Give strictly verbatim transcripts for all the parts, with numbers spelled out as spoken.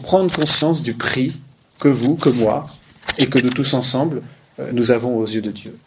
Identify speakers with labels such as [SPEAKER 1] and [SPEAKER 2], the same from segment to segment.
[SPEAKER 1] prendre conscience du prix que vous, que moi, et que nous tous ensemble, euh, nous avons aux yeux de Dieu.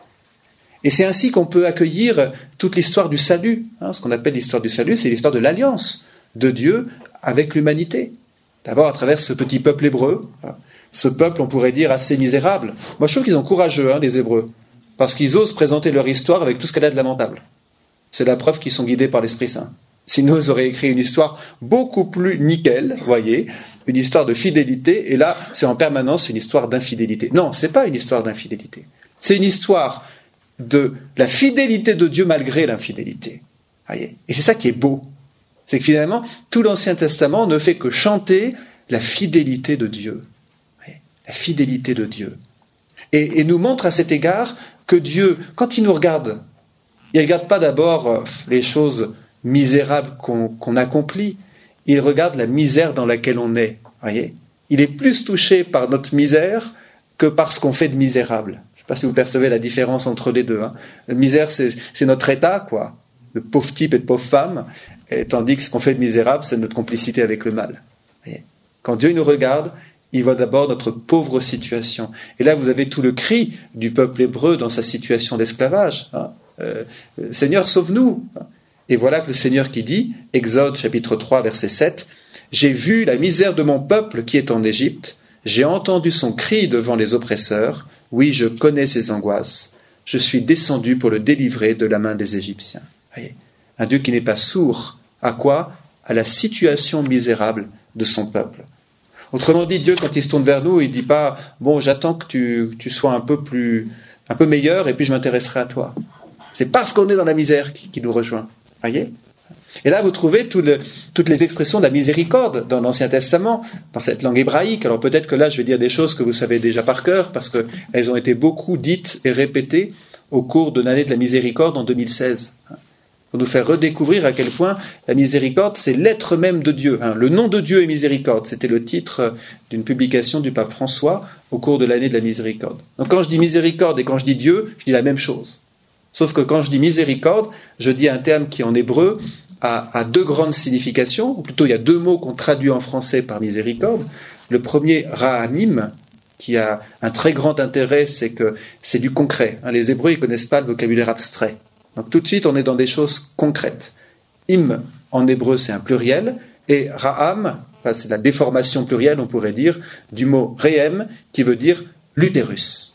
[SPEAKER 1] Et c'est ainsi qu'on peut accueillir toute l'histoire du salut. Hein, ce qu'on appelle l'histoire du salut, c'est l'histoire de l'alliance de Dieu avec l'humanité. D'abord à travers ce petit peuple hébreu, hein, ce peuple, on pourrait dire, assez misérable. Moi, je trouve qu'ils sont courageux, hein, les Hébreux, parce qu'ils osent présenter leur histoire avec tout ce qu'elle a de lamentable. C'est la preuve qu'ils sont guidés par l'Esprit Saint. Sinon, ils auraient écrit une histoire beaucoup plus nickel, voyez, une histoire de fidélité, et là, c'est en permanence une histoire d'infidélité. Non, c'est pas une histoire d'infidélité. C'est une histoire de la fidélité de Dieu malgré l'infidélité. Voyez. Et c'est ça qui est beau. C'est que finalement, tout l'Ancien Testament ne fait que chanter la fidélité de Dieu. Voyez. La fidélité de Dieu. Et, et nous montre à cet égard que Dieu, quand il nous regarde, il ne regarde pas d'abord les choses misérables qu'on, qu'on accomplit, il regarde la misère dans laquelle on est. Voyez. Il est plus touché par notre misère que par ce qu'on fait de misérable. Je ne sais pas si vous percevez la différence entre les deux. Hein. La misère, c'est, c'est notre état, quoi, de pauvres types et de pauvres femmes, et tandis que ce qu'on fait de misérable, c'est notre complicité avec le mal. Voyez. Quand Dieu nous regarde, il voit d'abord notre pauvre situation. Et là, vous avez tout le cri du peuple hébreu dans sa situation d'esclavage. Hein. Euh, « Seigneur, sauve-nous » Et voilà que le Seigneur qui dit, Exode chapitre trois, verset sept, « J'ai vu la misère de mon peuple qui est en Égypte, j'ai entendu son cri devant les oppresseurs, oui, je connais ses angoisses, je suis descendu pour le délivrer de la main des Égyptiens. » Voyez, un Dieu qui n'est pas sourd, à quoi ? À la situation misérable de son peuple. Autrement dit, Dieu, quand il se tourne vers nous, il ne dit pas « Bon, j'attends que tu, tu sois un peu plus, un peu meilleur et puis je m'intéresserai à toi. » C'est parce qu'on est dans la misère qu'il qui nous rejoint. Voyez ? Et là, vous trouvez tout le, toutes les expressions de la miséricorde dans l'Ancien Testament, dans cette langue hébraïque. Alors peut-être que là, je vais dire des choses que vous savez déjà par cœur, parce qu'elles ont été beaucoup dites et répétées au cours de l'année de la miséricorde en deux mille seize. Pour nous faire redécouvrir à quel point la miséricorde, c'est l'être même de Dieu. Le nom de Dieu est miséricorde. C'était le titre d'une publication du pape François au cours de l'année de la miséricorde. Donc quand je dis miséricorde et quand je dis Dieu, je dis la même chose. Sauf que quand je dis miséricorde, je dis un terme qui en hébreu a, a deux grandes significations, ou plutôt il y a deux mots qu'on traduit en français par miséricorde. Le premier, ra'amim, qui a un très grand intérêt, c'est que c'est du concret. Les Hébreux, ils ne connaissent pas le vocabulaire abstrait. Donc tout de suite, on est dans des choses concrètes. Im, en hébreu, c'est un pluriel, et ra'am, enfin, c'est la déformation plurielle, on pourrait dire, du mot re'em, qui veut dire l'utérus.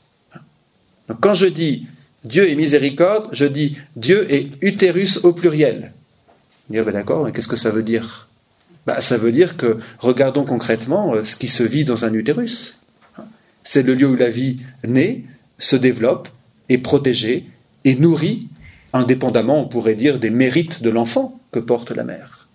[SPEAKER 1] Donc quand je dis Dieu est miséricorde, je dis Dieu est utérus au pluriel. Vous dites, ben d'accord, mais qu'est-ce que ça veut dire ? Ben, ça veut dire que, regardons concrètement ce qui se vit dans un utérus. C'est le lieu où la vie naît, se développe, est protégée, et nourrie, indépendamment, on pourrait dire, des mérites de l'enfant que porte la mère.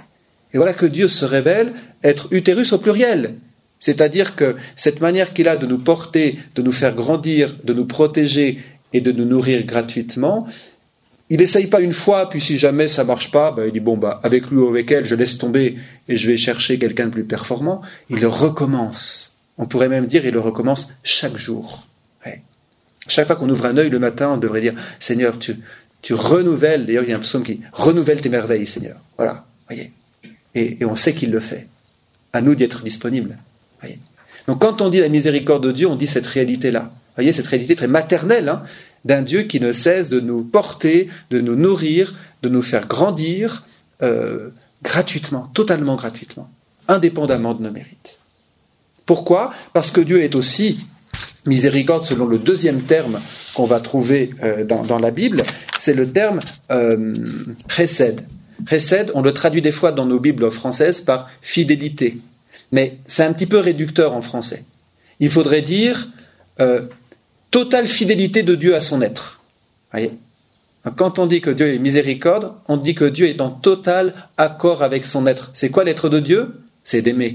[SPEAKER 1] Et voilà que Dieu se révèle être utérus au pluriel. C'est-à-dire que cette manière qu'il a de nous porter, de nous faire grandir, de nous protéger, et de nous nourrir gratuitement, il n'essaye pas une fois, puis si jamais ça ne marche pas, ben il dit, bon, bah, avec lui ou avec elle, je laisse tomber et je vais chercher quelqu'un de plus performant. Il le recommence. On pourrait même dire, il le recommence chaque jour. Ouais. Chaque fois qu'on ouvre un œil le matin, on devrait dire, Seigneur, tu, tu renouvelles, d'ailleurs il y a un psaume qui dit, renouvelle tes merveilles, Seigneur. Voilà, voyez. Et, et on sait qu'il le fait. À nous d'y être disponibles. Voyez. Donc quand on dit la miséricorde de Dieu, on dit cette réalité-là. Vous voyez, cette réalité très maternelle, hein, d'un Dieu qui ne cesse de nous porter, de nous nourrir, de nous faire grandir euh, gratuitement, totalement gratuitement, indépendamment de nos mérites. Pourquoi ? Parce que Dieu est aussi miséricorde selon le deuxième terme qu'on va trouver euh, dans, dans la Bible, c'est le terme euh, chesed. Chesed, on le traduit des fois dans nos Bibles françaises par fidélité, mais c'est un petit peu réducteur en français. Il faudrait dire euh, totale fidélité de Dieu à son être. Voyez ? Quand on dit que Dieu est miséricorde, on dit que Dieu est en total accord avec son être. C'est quoi l'être de Dieu ? C'est d'aimer.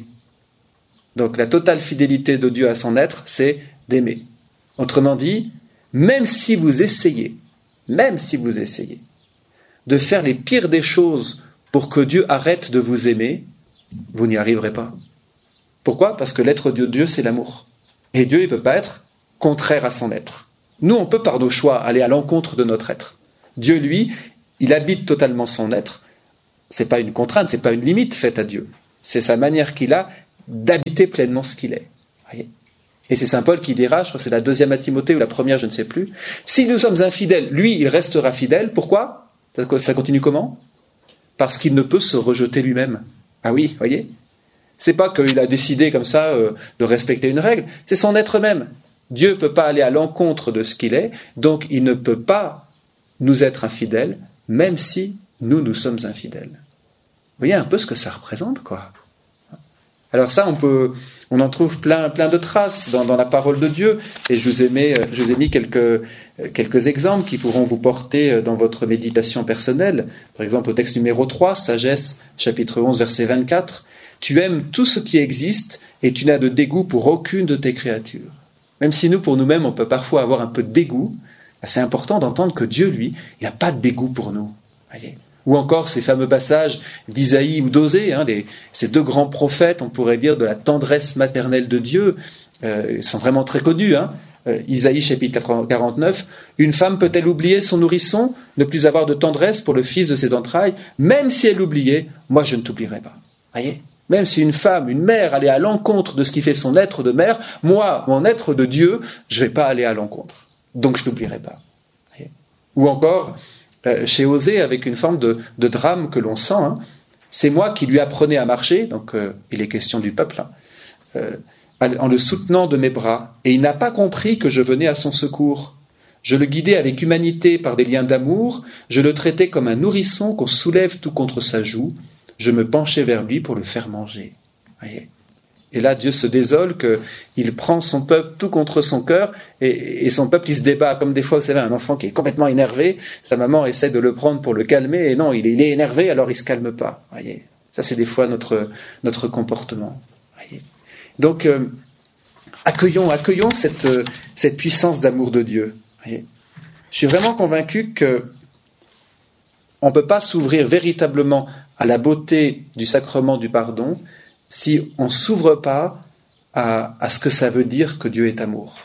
[SPEAKER 1] Donc la totale fidélité de Dieu à son être, c'est d'aimer. Autrement dit, même si vous essayez, même si vous essayez de faire les pires des choses pour que Dieu arrête de vous aimer, vous n'y arriverez pas. Pourquoi ? Parce que l'être de Dieu, c'est l'amour. Et Dieu, il ne peut pas être contraire à son être. Nous, on peut par nos choix aller à l'encontre de notre être. Dieu, lui, il habite totalement son être. C'est pas une contrainte, c'est pas une limite faite à Dieu. C'est sa manière qu'il a d'habiter pleinement ce qu'il est. Voyez ? Et c'est saint Paul qui dira, je crois que c'est la deuxième à Timothée ou la première, je ne sais plus, si nous sommes infidèles, lui, il restera fidèle. Pourquoi ? Ça continue comment ? Parce qu'il ne peut se rejeter lui-même. Ah oui, voyez ? C'est pas qu'il a décidé comme ça euh, de respecter une règle, c'est son être même. Dieu ne peut pas aller à l'encontre de ce qu'il est, donc il ne peut pas nous être infidèle, même si nous, nous sommes infidèles. Vous voyez un peu ce que ça représente, quoi. Alors ça, on peut, on en trouve plein, plein de traces dans, dans la parole de Dieu, et je vous ai mis, je vous ai mis quelques, quelques exemples qui pourront vous porter dans votre méditation personnelle. Par exemple, au texte numéro trois, Sagesse, chapitre onze, verset vingt-quatre, « Tu aimes tout ce qui existe, et tu n'as de dégoût pour aucune de tes créatures. » Même si nous, pour nous-mêmes, on peut parfois avoir un peu de dégoût, c'est important d'entendre que Dieu, lui, il n'a pas de dégoût pour nous. Voyez ? Ou encore ces fameux passages d'Isaïe ou d'Osée, hein, les, ces deux grands prophètes, on pourrait dire, de la tendresse maternelle de Dieu, euh, ils sont vraiment très connus. Hein. Euh, Isaïe chapitre quarante-neuf, « Une femme peut-elle oublier son nourrisson, ne plus avoir de tendresse pour le fils de ses entrailles ? Même si elle l'oubliait, moi je ne t'oublierai pas. » Voyez ? Même si une femme, une mère, allait à l'encontre de ce qui fait son être de mère, moi, mon être de Dieu, je ne vais pas aller à l'encontre. Donc je ne t'oublierai pas. Voyez ? Ou encore, chez Osée, avec une forme de, de drame que l'on sent, hein. C'est moi qui lui apprenais à marcher, donc euh, il est question du peuple, hein, euh, en le soutenant de mes bras, et il n'a pas compris que je venais à son secours. Je le guidais avec humanité par des liens d'amour, je le traitais comme un nourrisson qu'on soulève tout contre sa joue, je me penchais vers lui pour le faire manger. Voyez ? Et là, Dieu se désole qu'il prend son peuple tout contre son cœur et, et son peuple, il se débat. Comme des fois, vous savez, un enfant qui est complètement énervé, sa maman essaie de le prendre pour le calmer et non, il est, il est énervé, alors il ne se calme pas. Voyez, ça, c'est des fois notre, notre comportement. Voyez. Donc, euh, accueillons, accueillons cette, cette puissance d'amour de Dieu. Voyez. Je suis vraiment convaincu qu'on ne peut pas s'ouvrir véritablement à la beauté du sacrement du pardon si on ne s'ouvre pas à, à ce que ça veut dire que Dieu est amour.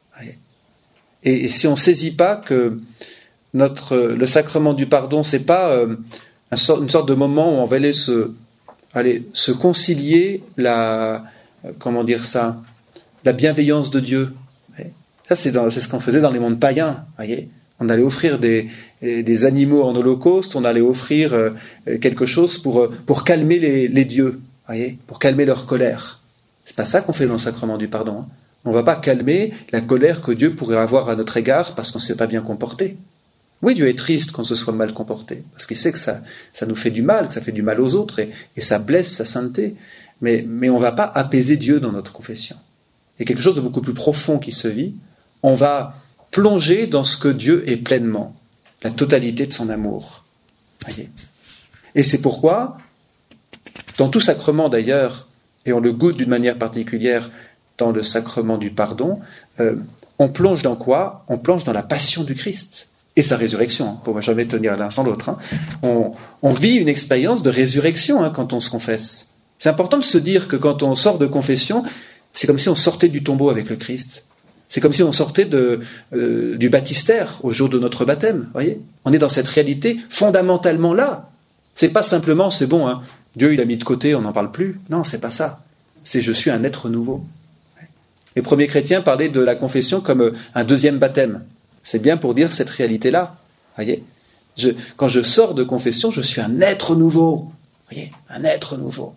[SPEAKER 1] Et, et si on ne saisit pas que notre, le sacrement du pardon, ce n'est pas euh, un sort, une sorte de moment où on va aller se, aller, se concilier la, comment dire ça, la bienveillance de Dieu. Ça, c'est, dans, c'est ce qu'on faisait dans les mondes païens. Voyez, on allait offrir des, des animaux en holocauste, on allait offrir euh, quelque chose pour, pour calmer les, les dieux. Voyez, pour calmer leur colère. C'est pas ça qu'on fait dans le sacrement du pardon. Hein. On ne va pas calmer la colère que Dieu pourrait avoir à notre égard parce qu'on ne s'est pas bien comporté. Oui, Dieu est triste qu'on se soit mal comporté, parce qu'il sait que ça, ça nous fait du mal, que ça fait du mal aux autres, et, et ça blesse sa sainteté. Mais, mais on ne va pas apaiser Dieu dans notre confession. Il y a quelque chose de beaucoup plus profond qui se vit. On va plonger dans ce que Dieu est pleinement, la totalité de son amour. Voyez. Et c'est pourquoi, dans tout sacrement d'ailleurs, et on le goûte d'une manière particulière dans le sacrement du pardon, euh, on plonge dans quoi ? On plonge dans la passion du Christ et sa résurrection, hein, pour ne jamais tenir l'un sans l'autre. Hein. On, on vit une expérience de résurrection hein, quand on se confesse. C'est important de se dire que quand on sort de confession, c'est comme si on sortait du tombeau avec le Christ. C'est comme si on sortait de, euh, du baptistère au jour de notre baptême. Voyez, on est dans cette réalité fondamentalement là. C'est pas simplement, c'est bon, hein, Dieu il a mis de côté, on n'en parle plus. Non, c'est pas ça. C'est je suis un être nouveau. Les premiers chrétiens parlaient de la confession comme un deuxième baptême. C'est bien pour dire cette réalité-là. Voyez, je, quand je sors de confession, je suis un être nouveau. Voyez, un être nouveau.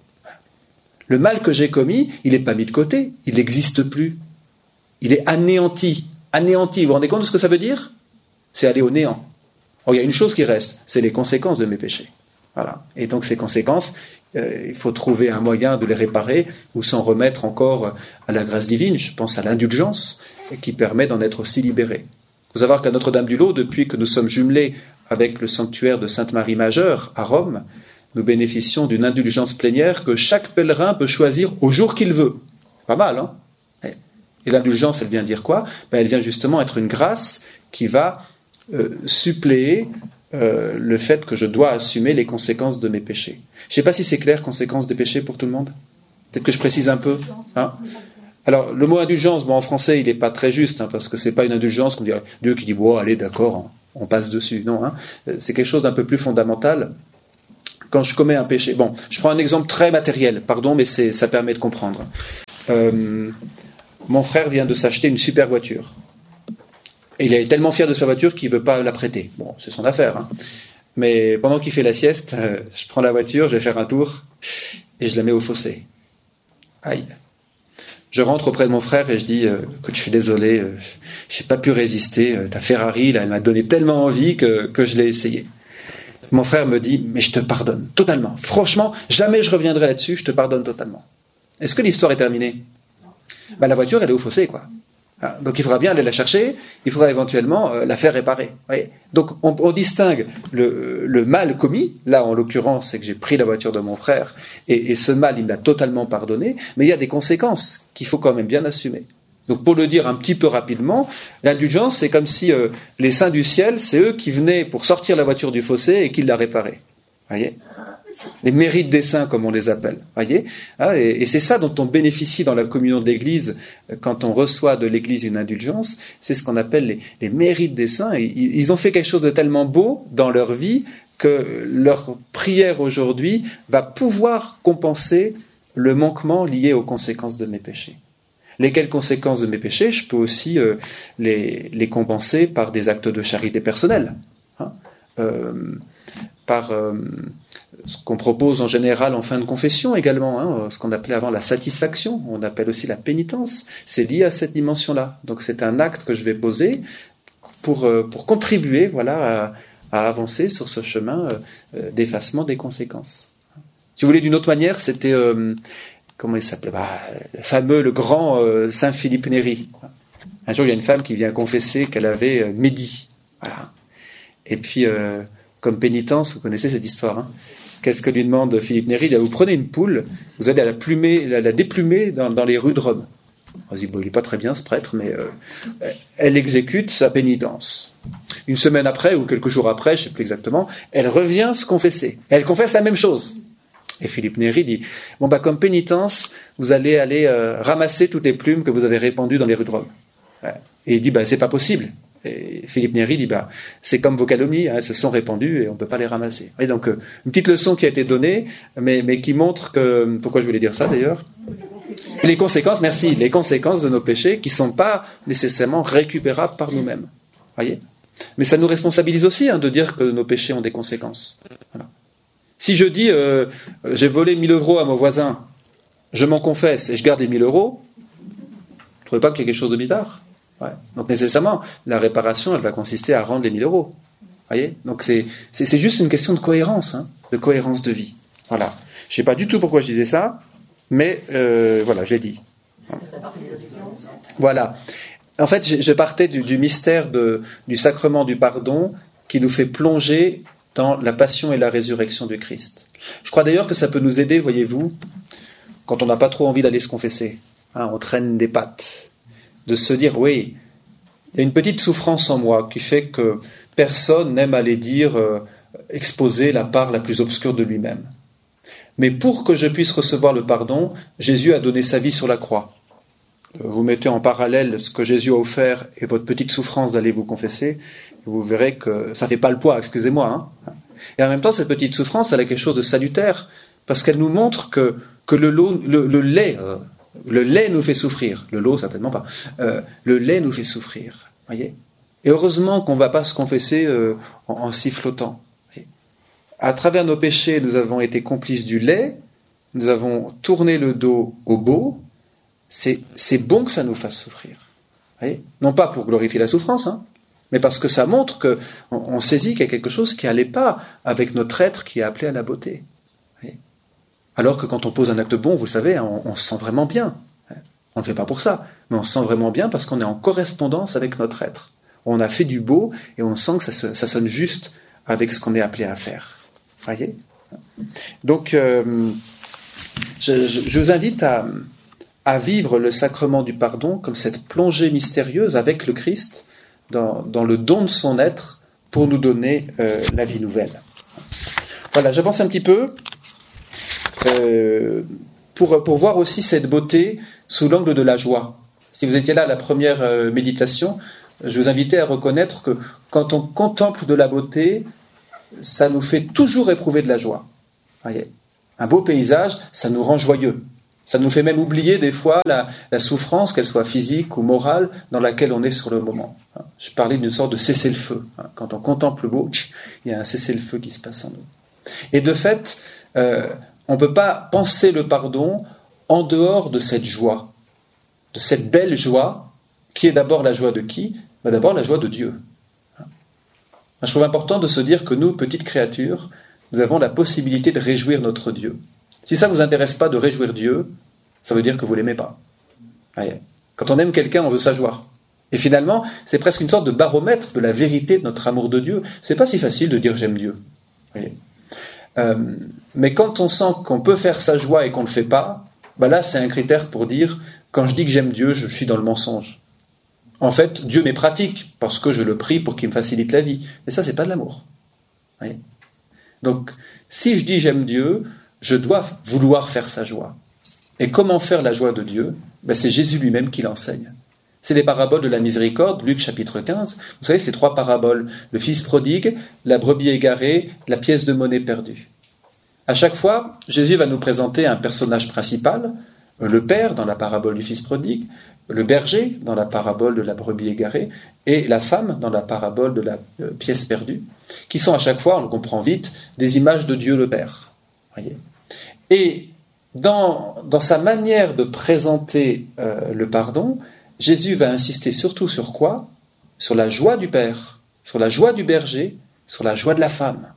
[SPEAKER 1] Le mal que j'ai commis, il n'est pas mis de côté, il n'existe plus. Il est anéanti. Anéanti, vous vous rendez compte de ce que ça veut dire ? C'est aller au néant. Or, il y a une chose qui reste, c'est les conséquences de mes péchés. Voilà. Et donc ces conséquences, euh, il faut trouver un moyen de les réparer ou s'en remettre encore à la grâce divine. Je pense à l'indulgence qui permet d'en être aussi libéré. Il faut savoir qu'à Notre-Dame-du-Lot, depuis que nous sommes jumelés avec le sanctuaire de Sainte-Marie Majeure à Rome, nous bénéficions d'une indulgence plénière que chaque pèlerin peut choisir au jour qu'il veut. Pas mal, hein ? Et l'indulgence, elle vient dire quoi ? Ben, elle vient justement être une grâce qui va euh, suppléer euh, le fait que je dois assumer les conséquences de mes péchés. Je ne sais pas si c'est clair, conséquences des péchés pour tout le monde ? Peut-être que je précise un peu. Hein ? Alors, le mot indulgence, bon, en français, il n'est pas très juste, hein, parce que ce n'est pas une indulgence qu'on dirait Dieu qui dit bon, allez, d'accord, on, on passe dessus. Non, hein, c'est quelque chose d'un peu plus fondamental quand je commets un péché. Bon, je prends un exemple très matériel, pardon, mais c'est, ça permet de comprendre. Euh, mon frère vient de s'acheter une super voiture. Et il est tellement fier de sa voiture qu'il ne veut pas la prêter. Bon, c'est son affaire, hein. Mais pendant qu'il fait la sieste, euh, je prends la voiture, je vais faire un tour, et je la mets au fossé. Aïe. Je rentre auprès de mon frère et je dis euh, « Écoute, je suis désolé, euh, je n'ai pas pu résister, euh, ta Ferrari, là, elle m'a donné tellement envie que, que je l'ai essayé. » Mon frère me dit « Mais je te pardonne, totalement. Franchement, jamais je reviendrai là-dessus, je te pardonne totalement. » Est-ce que l'histoire est terminée ? Ben, la voiture, elle est au fossé, quoi. Ah, donc il faudra bien aller la chercher, il faudra éventuellement euh, la faire réparer. Oui. Donc on, on distingue le, le mal commis, là en l'occurrence c'est que j'ai pris la voiture de mon frère, et, et ce mal il me l'a totalement pardonné, mais il y a des conséquences qu'il faut quand même bien assumer. Donc pour le dire un petit peu rapidement, l'indulgence c'est comme si euh, les saints du ciel, c'est eux qui venaient pour sortir la voiture du fossé et qui la réparaient. Voyez ? Les mérites des saints, comme on les appelle, voyez, ah, et, et c'est ça dont on bénéficie dans la communion de l'Église quand on reçoit de l'Église une indulgence. C'est ce qu'on appelle les, les mérites des saints. Et ils ont fait quelque chose de tellement beau dans leur vie que leur prière aujourd'hui va pouvoir compenser le manquement lié aux conséquences de mes péchés. Lesquelles conséquences de mes péchés, je peux aussi euh, les, les compenser par des actes de charité personnelle. Hein, euh, par euh, ce qu'on propose en général en fin de confession également, hein, ce qu'on appelait avant la satisfaction, on appelle aussi la pénitence, c'est lié à cette dimension-là. Donc c'est un acte que je vais poser pour, euh, pour contribuer voilà, à, à avancer sur ce chemin euh, d'effacement des conséquences. Si vous voulez, d'une autre manière, c'était, euh, comment il s'appelait bah, le fameux, le grand euh, Saint Philippe Néri. Un jour, il y a une femme qui vient confesser qu'elle avait euh, médit. Voilà. Et puis... Euh, Comme pénitence, vous connaissez cette histoire. Hein. Qu'est-ce que lui demande Philippe Néri ? Vous prenez une poule, vous allez à la, plumer, la, la déplumer dans, dans les rues de Rome. On se dit, bon, il n'est pas très bien ce prêtre, mais euh, elle exécute sa pénitence. Une semaine après, ou quelques jours après, je ne sais plus exactement, elle revient se confesser. Elle confesse la même chose. Et Philippe Néri dit, bon, bah, comme pénitence, vous allez aller euh, ramasser toutes les plumes que vous avez répandues dans les rues de Rome. Ouais. Et il dit, bah, c'est pas possible. Et Philippe Néri dit, bah, c'est comme vos calomnies, hein, elles se sont répandues et on ne peut pas les ramasser. Et donc, euh, une petite leçon qui a été donnée, mais, mais qui montre que, pourquoi je voulais dire ça d'ailleurs ? Les conséquences, merci, les conséquences de nos péchés qui ne sont pas nécessairement récupérables par nous-mêmes. Voyez ? Mais ça nous responsabilise aussi hein, de dire que nos péchés ont des conséquences. Voilà. Si je dis, euh, j'ai volé mille euros à mon voisin, je m'en confesse et je garde les mille euros, vous ne trouvez pas qu'il y a quelque chose de bizarre ? Ouais. Donc nécessairement, la réparation, elle va consister à rendre les mille euros. Voyez ? Donc c'est, c'est, c'est juste une question de cohérence, hein, de cohérence de vie. Voilà. Je ne sais pas du tout pourquoi je disais ça, mais euh, voilà, je l'ai dit. Voilà. En fait, je, je partais du, du mystère de, du sacrement du pardon qui nous fait plonger dans la passion et la résurrection du Christ. Je crois d'ailleurs que ça peut nous aider, voyez-vous, quand on n'a pas trop envie d'aller se confesser. Hein, on traîne des pattes. De se dire, oui, il y a une petite souffrance en moi qui fait que personne n'aime aller dire, euh, exposer la part la plus obscure de lui-même. Mais pour que je puisse recevoir le pardon, Jésus a donné sa vie sur la croix. Vous mettez en parallèle ce que Jésus a offert et votre petite souffrance d'aller vous confesser, et vous verrez que ça ne fait pas le poids, excusez-moi. Hein. Et en même temps, cette petite souffrance, elle a quelque chose de salutaire, parce qu'elle nous montre que, que le, lot, le, le lait... Euh, Le lait nous fait souffrir. Le lot, certainement pas. Euh, le lait nous fait souffrir. Voyez ? Et heureusement qu'on ne va pas se confesser euh, en, en sifflotant. Voyez ? À travers nos péchés, nous avons été complices du lait. Nous avons tourné le dos au beau. C'est, c'est bon que ça nous fasse souffrir. Voyez ? Non pas pour glorifier la souffrance, hein, mais parce que ça montre qu'on on saisit qu'il y a quelque chose qui n'allait pas avec notre être qui est appelé à la beauté. Voyez ? Alors que quand on pose un acte bon, vous le savez, on, on se sent vraiment bien. On ne le fait pas pour ça, mais on se sent vraiment bien parce qu'on est en correspondance avec notre être. On a fait du beau et on sent que ça, se, ça sonne juste avec ce qu'on est appelé à faire. Voyez ? Donc, euh, je, je, je vous invite à, à vivre le sacrement du pardon comme cette plongée mystérieuse avec le Christ dans, dans le don de son être pour nous donner euh, la vie nouvelle. Voilà, j'avance un petit peu. Euh, pour, pour voir aussi cette beauté sous l'angle de la joie. Si vous étiez là à la première euh, méditation, je vous invitais à reconnaître que quand on contemple de la beauté, ça nous fait toujours éprouver de la joie. Voyez, un beau paysage, ça nous rend joyeux. Ça nous fait même oublier des fois la, la souffrance, qu'elle soit physique ou morale, dans laquelle on est sur le moment. Je parlais d'une sorte de cessez-le-feu. Quand on contemple le beau, il y a un cessez-le-feu qui se passe en nous. Et de fait, euh, on ne peut pas penser le pardon en dehors de cette joie, de cette belle joie, qui est d'abord la joie de qui ? Ben d'abord la joie de Dieu. Je trouve important de se dire que nous, petites créatures, nous avons la possibilité de réjouir notre Dieu. Si ça ne vous intéresse pas de réjouir Dieu, ça veut dire que vous ne l'aimez pas. Quand on aime quelqu'un, on veut sa joie. Et finalement, c'est presque une sorte de baromètre de la vérité de notre amour de Dieu. C'est pas si facile de dire j'aime Dieu. Euh, mais quand on sent qu'on peut faire sa joie et qu'on ne le fait pas, bah là c'est un critère pour dire quand je dis que j'aime Dieu, je suis dans le mensonge. En fait, Dieu m'est pratique parce que je le prie pour qu'il me facilite la vie. Mais ça, c'est pas de l'amour. Voyez ? Donc, si je dis j'aime Dieu, je dois vouloir faire sa joie. Et comment faire la joie de Dieu ? Ben, c'est Jésus lui-même qui l'enseigne. C'est les paraboles de la miséricorde, Luc chapitre quinze. Vous savez, ces trois paraboles, le fils prodigue, la brebis égarée, la pièce de monnaie perdue. À chaque fois, Jésus va nous présenter un personnage principal, le père dans la parabole du fils prodigue, le berger dans la parabole de la brebis égarée, et la femme dans la parabole de la pièce perdue, qui sont à chaque fois, on le comprend vite, des images de Dieu le Père. Voyez. Et dans, dans sa manière de présenter euh, le pardon, Jésus va insister surtout sur quoi ? Sur la joie du Père, sur la joie du berger, sur la joie de la femme.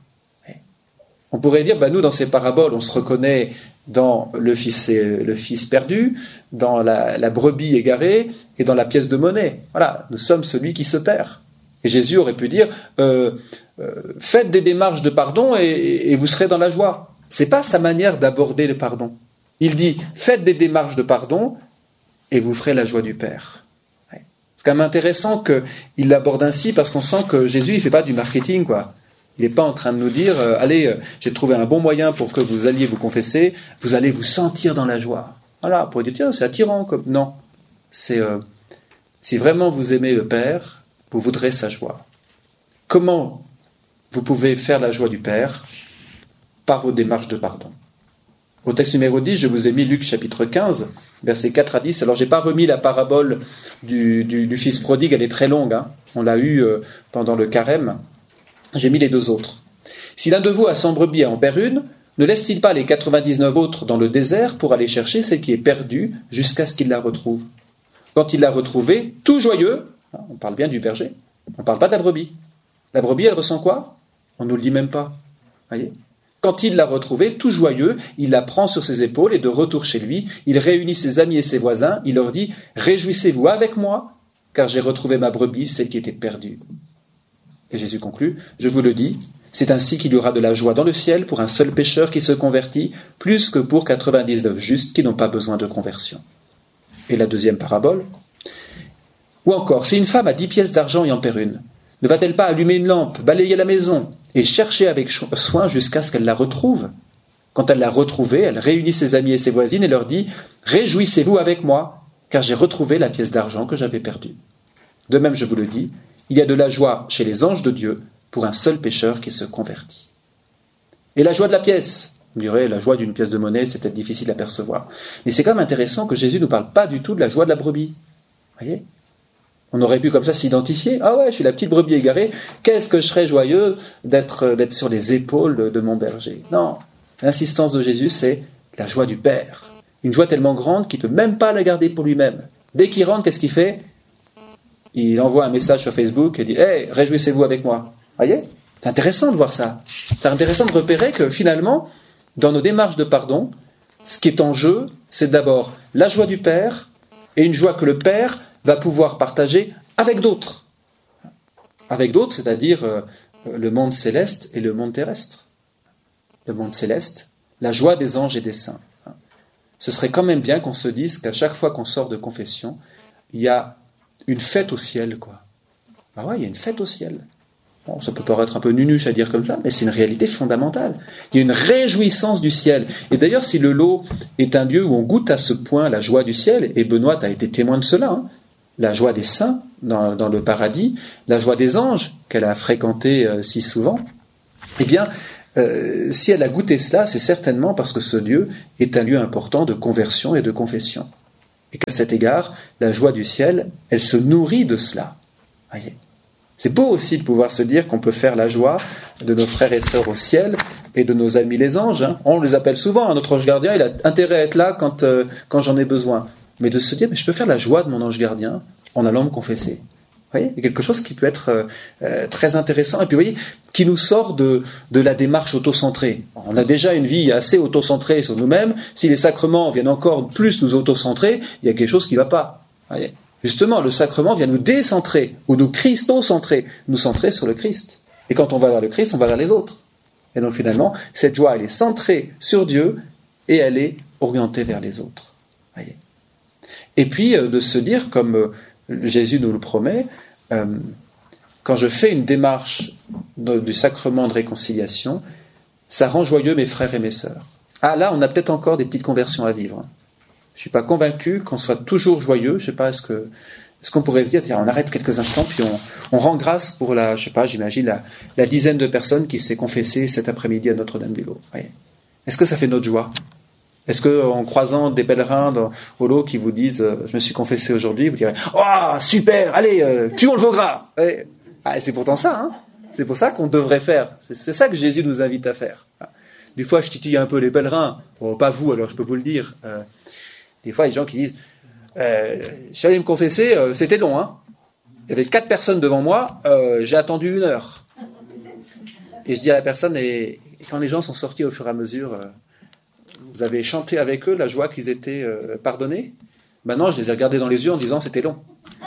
[SPEAKER 1] On pourrait dire, bah nous, dans ces paraboles, on se reconnaît dans le fils, le fils perdu, dans la, la brebis égarée et dans la pièce de monnaie. Voilà, nous sommes celui qui se perd. Et Jésus aurait pu dire, euh, euh, faites des démarches de pardon et, et vous serez dans la joie. C'est pas sa manière d'aborder le pardon. Il dit, faites des démarches de pardon et vous ferez la joie du Père. Ouais. C'est quand même intéressant qu'il l'aborde ainsi parce qu'on sent que Jésus, il fait pas du marketing, quoi. Il n'est pas en train de nous dire, euh, allez, euh, j'ai trouvé un bon moyen pour que vous alliez vous confesser, vous allez vous sentir dans la joie. Voilà, pour dire, tiens, c'est attirant. Comme... Non, c'est, euh, si vraiment vous aimez le Père, vous voudrez sa joie. Comment vous pouvez faire la joie du Père ? Par vos démarches de pardon. Au texte numéro dix, je vous ai mis Luc chapitre quinze, versets quatre à dix. Alors, j'ai pas remis la parabole du, du, du fils prodigue, elle est très longue. Hein. On l'a eue euh, pendant le carême. J'ai mis les deux autres. Si l'un de vous a cent brebis et en perd une, ne laisse-t-il pas les quatre-vingt-dix-neuf autres dans le désert pour aller chercher celle qui est perdue jusqu'à ce qu'il la retrouve ? Quand il l'a retrouvée, tout joyeux, on parle bien du berger, on ne parle pas de la brebis. La brebis, elle ressent quoi ? On ne nous le dit même pas. Voyez ? Quand il l'a retrouvée, tout joyeux, il la prend sur ses épaules et de retour chez lui, il réunit ses amis et ses voisins, il leur dit « Réjouissez-vous avec moi, car j'ai retrouvé ma brebis, celle qui était perdue. » Et Jésus conclut, je vous le dis, c'est ainsi qu'il y aura de la joie dans le ciel pour un seul pécheur qui se convertit, plus que pour quatre-vingt-dix-neuf justes qui n'ont pas besoin de conversion. Et la deuxième parabole. Ou encore, si une femme a dix pièces d'argent et en perd une, ne va-t-elle pas allumer une lampe, balayer la maison et chercher avec soin jusqu'à ce qu'elle la retrouve ? Quand elle l'a retrouvée, elle réunit ses amis et ses voisines et leur dit « Réjouissez-vous avec moi, car j'ai retrouvé la pièce d'argent que j'avais perdue. » De même, je vous le dis, il y a de la joie chez les anges de Dieu pour un seul pécheur qui se convertit. Et la joie de la pièce, vous me direz, la joie d'une pièce de monnaie, c'est peut-être difficile à percevoir. Mais c'est quand même intéressant que Jésus ne nous parle pas du tout de la joie de la brebis. Voyez ? On aurait pu comme ça s'identifier. Ah ouais, je suis la petite brebis égarée. Qu'est-ce que je serais joyeux d'être, d'être sur les épaules de, de mon berger. Non, l'insistance de Jésus, c'est la joie du Père. Une joie tellement grande qu'il ne peut même pas la garder pour lui-même. Dès qu'il rentre, qu'est-ce qu'il fait ? Il envoie un message sur Facebook et dit « Hey, réjouissez-vous avec moi ». Voyez ? C'est intéressant de voir ça. C'est intéressant de repérer que finalement, dans nos démarches de pardon, ce qui est en jeu, c'est d'abord la joie du Père et une joie que le Père va pouvoir partager avec d'autres. Avec d'autres, c'est-à-dire euh, le monde céleste et le monde terrestre. Le monde céleste, la joie des anges et des saints. Ce serait quand même bien qu'on se dise qu'à chaque fois qu'on sort de confession, il y a une fête au ciel, quoi. Ah ouais, il y a une fête au ciel. Bon, ça peut paraître un peu nunuche à dire comme ça, mais c'est une réalité fondamentale. Il y a une réjouissance du ciel. Et d'ailleurs, si le lot est un lieu où on goûte à ce point la joie du ciel, et Benoît a été témoin de cela, hein, la joie des saints dans, dans le paradis, la joie des anges qu'elle a fréquenté euh, si souvent, eh bien, euh, si elle a goûté cela, c'est certainement parce que ce lieu est un lieu important de conversion et de confession. Et qu'à cet égard, la joie du ciel, elle se nourrit de cela. Voyez. C'est beau aussi de pouvoir se dire qu'on peut faire la joie de nos frères et sœurs au ciel et de nos amis les anges. Hein. On les appelle souvent, hein. Notre ange gardien, il a intérêt à être là quand, euh, quand j'en ai besoin. Mais de se dire, mais je peux faire la joie de mon ange gardien en allant me confesser. Vous voyez, il y a quelque chose qui peut être euh, euh, très intéressant. Et puis vous voyez, qui nous sort de, de la démarche autocentrée. On a déjà une vie assez autocentrée sur nous-mêmes. Si les sacrements viennent encore plus nous autocentrer, il y a quelque chose qui ne va pas. Vous voyez. Justement, le sacrement vient nous décentrer, ou nous christocentrer, nous centrer sur le Christ. Et quand on va vers le Christ, on va vers les autres. Et donc finalement, cette joie, elle est centrée sur Dieu, et elle est orientée vers les autres. Vous voyez. Et puis, euh, de se dire, comme euh, Jésus nous le promet, euh, quand je fais une démarche de, du sacrement de réconciliation, ça rend joyeux mes frères et mes sœurs. Ah, là, on a peut-être encore des petites conversions à vivre. Je ne suis pas convaincu qu'on soit toujours joyeux. Je ne sais pas, est-ce, que, est-ce qu'on pourrait se dire, tiens, on arrête quelques instants, puis on, on rend grâce pour la, je sais pas, j'imagine, la, la dizaine de personnes qui s'est confessée cet après-midi à Notre-Dame-des-Vaux. Est-ce que ça fait notre joie ? Est-ce qu'en croisant des pèlerins dans, au lot qui vous disent euh, « je me suis confessé aujourd'hui », vous direz « oh, super, allez, euh, tuons le veau gras !» ouais. Ah, c'est pourtant ça, hein. C'est pour ça qu'on devrait faire. C'est, c'est ça que Jésus nous invite à faire. Des fois, je titille un peu les pèlerins. Bon, pas vous, alors je peux vous le dire. Euh, des fois, il y a des gens qui disent euh, « je suis allé me confesser, euh, c'était long, hein. Il y avait quatre personnes devant moi, euh, j'ai attendu une heure. » Et je dis à la personne « et quand les gens sont sortis au fur et à mesure... Euh, vous avez chanté avec eux la joie qu'ils étaient euh, pardonnés. Maintenant, je les ai regardés dans les yeux en disant c'était long.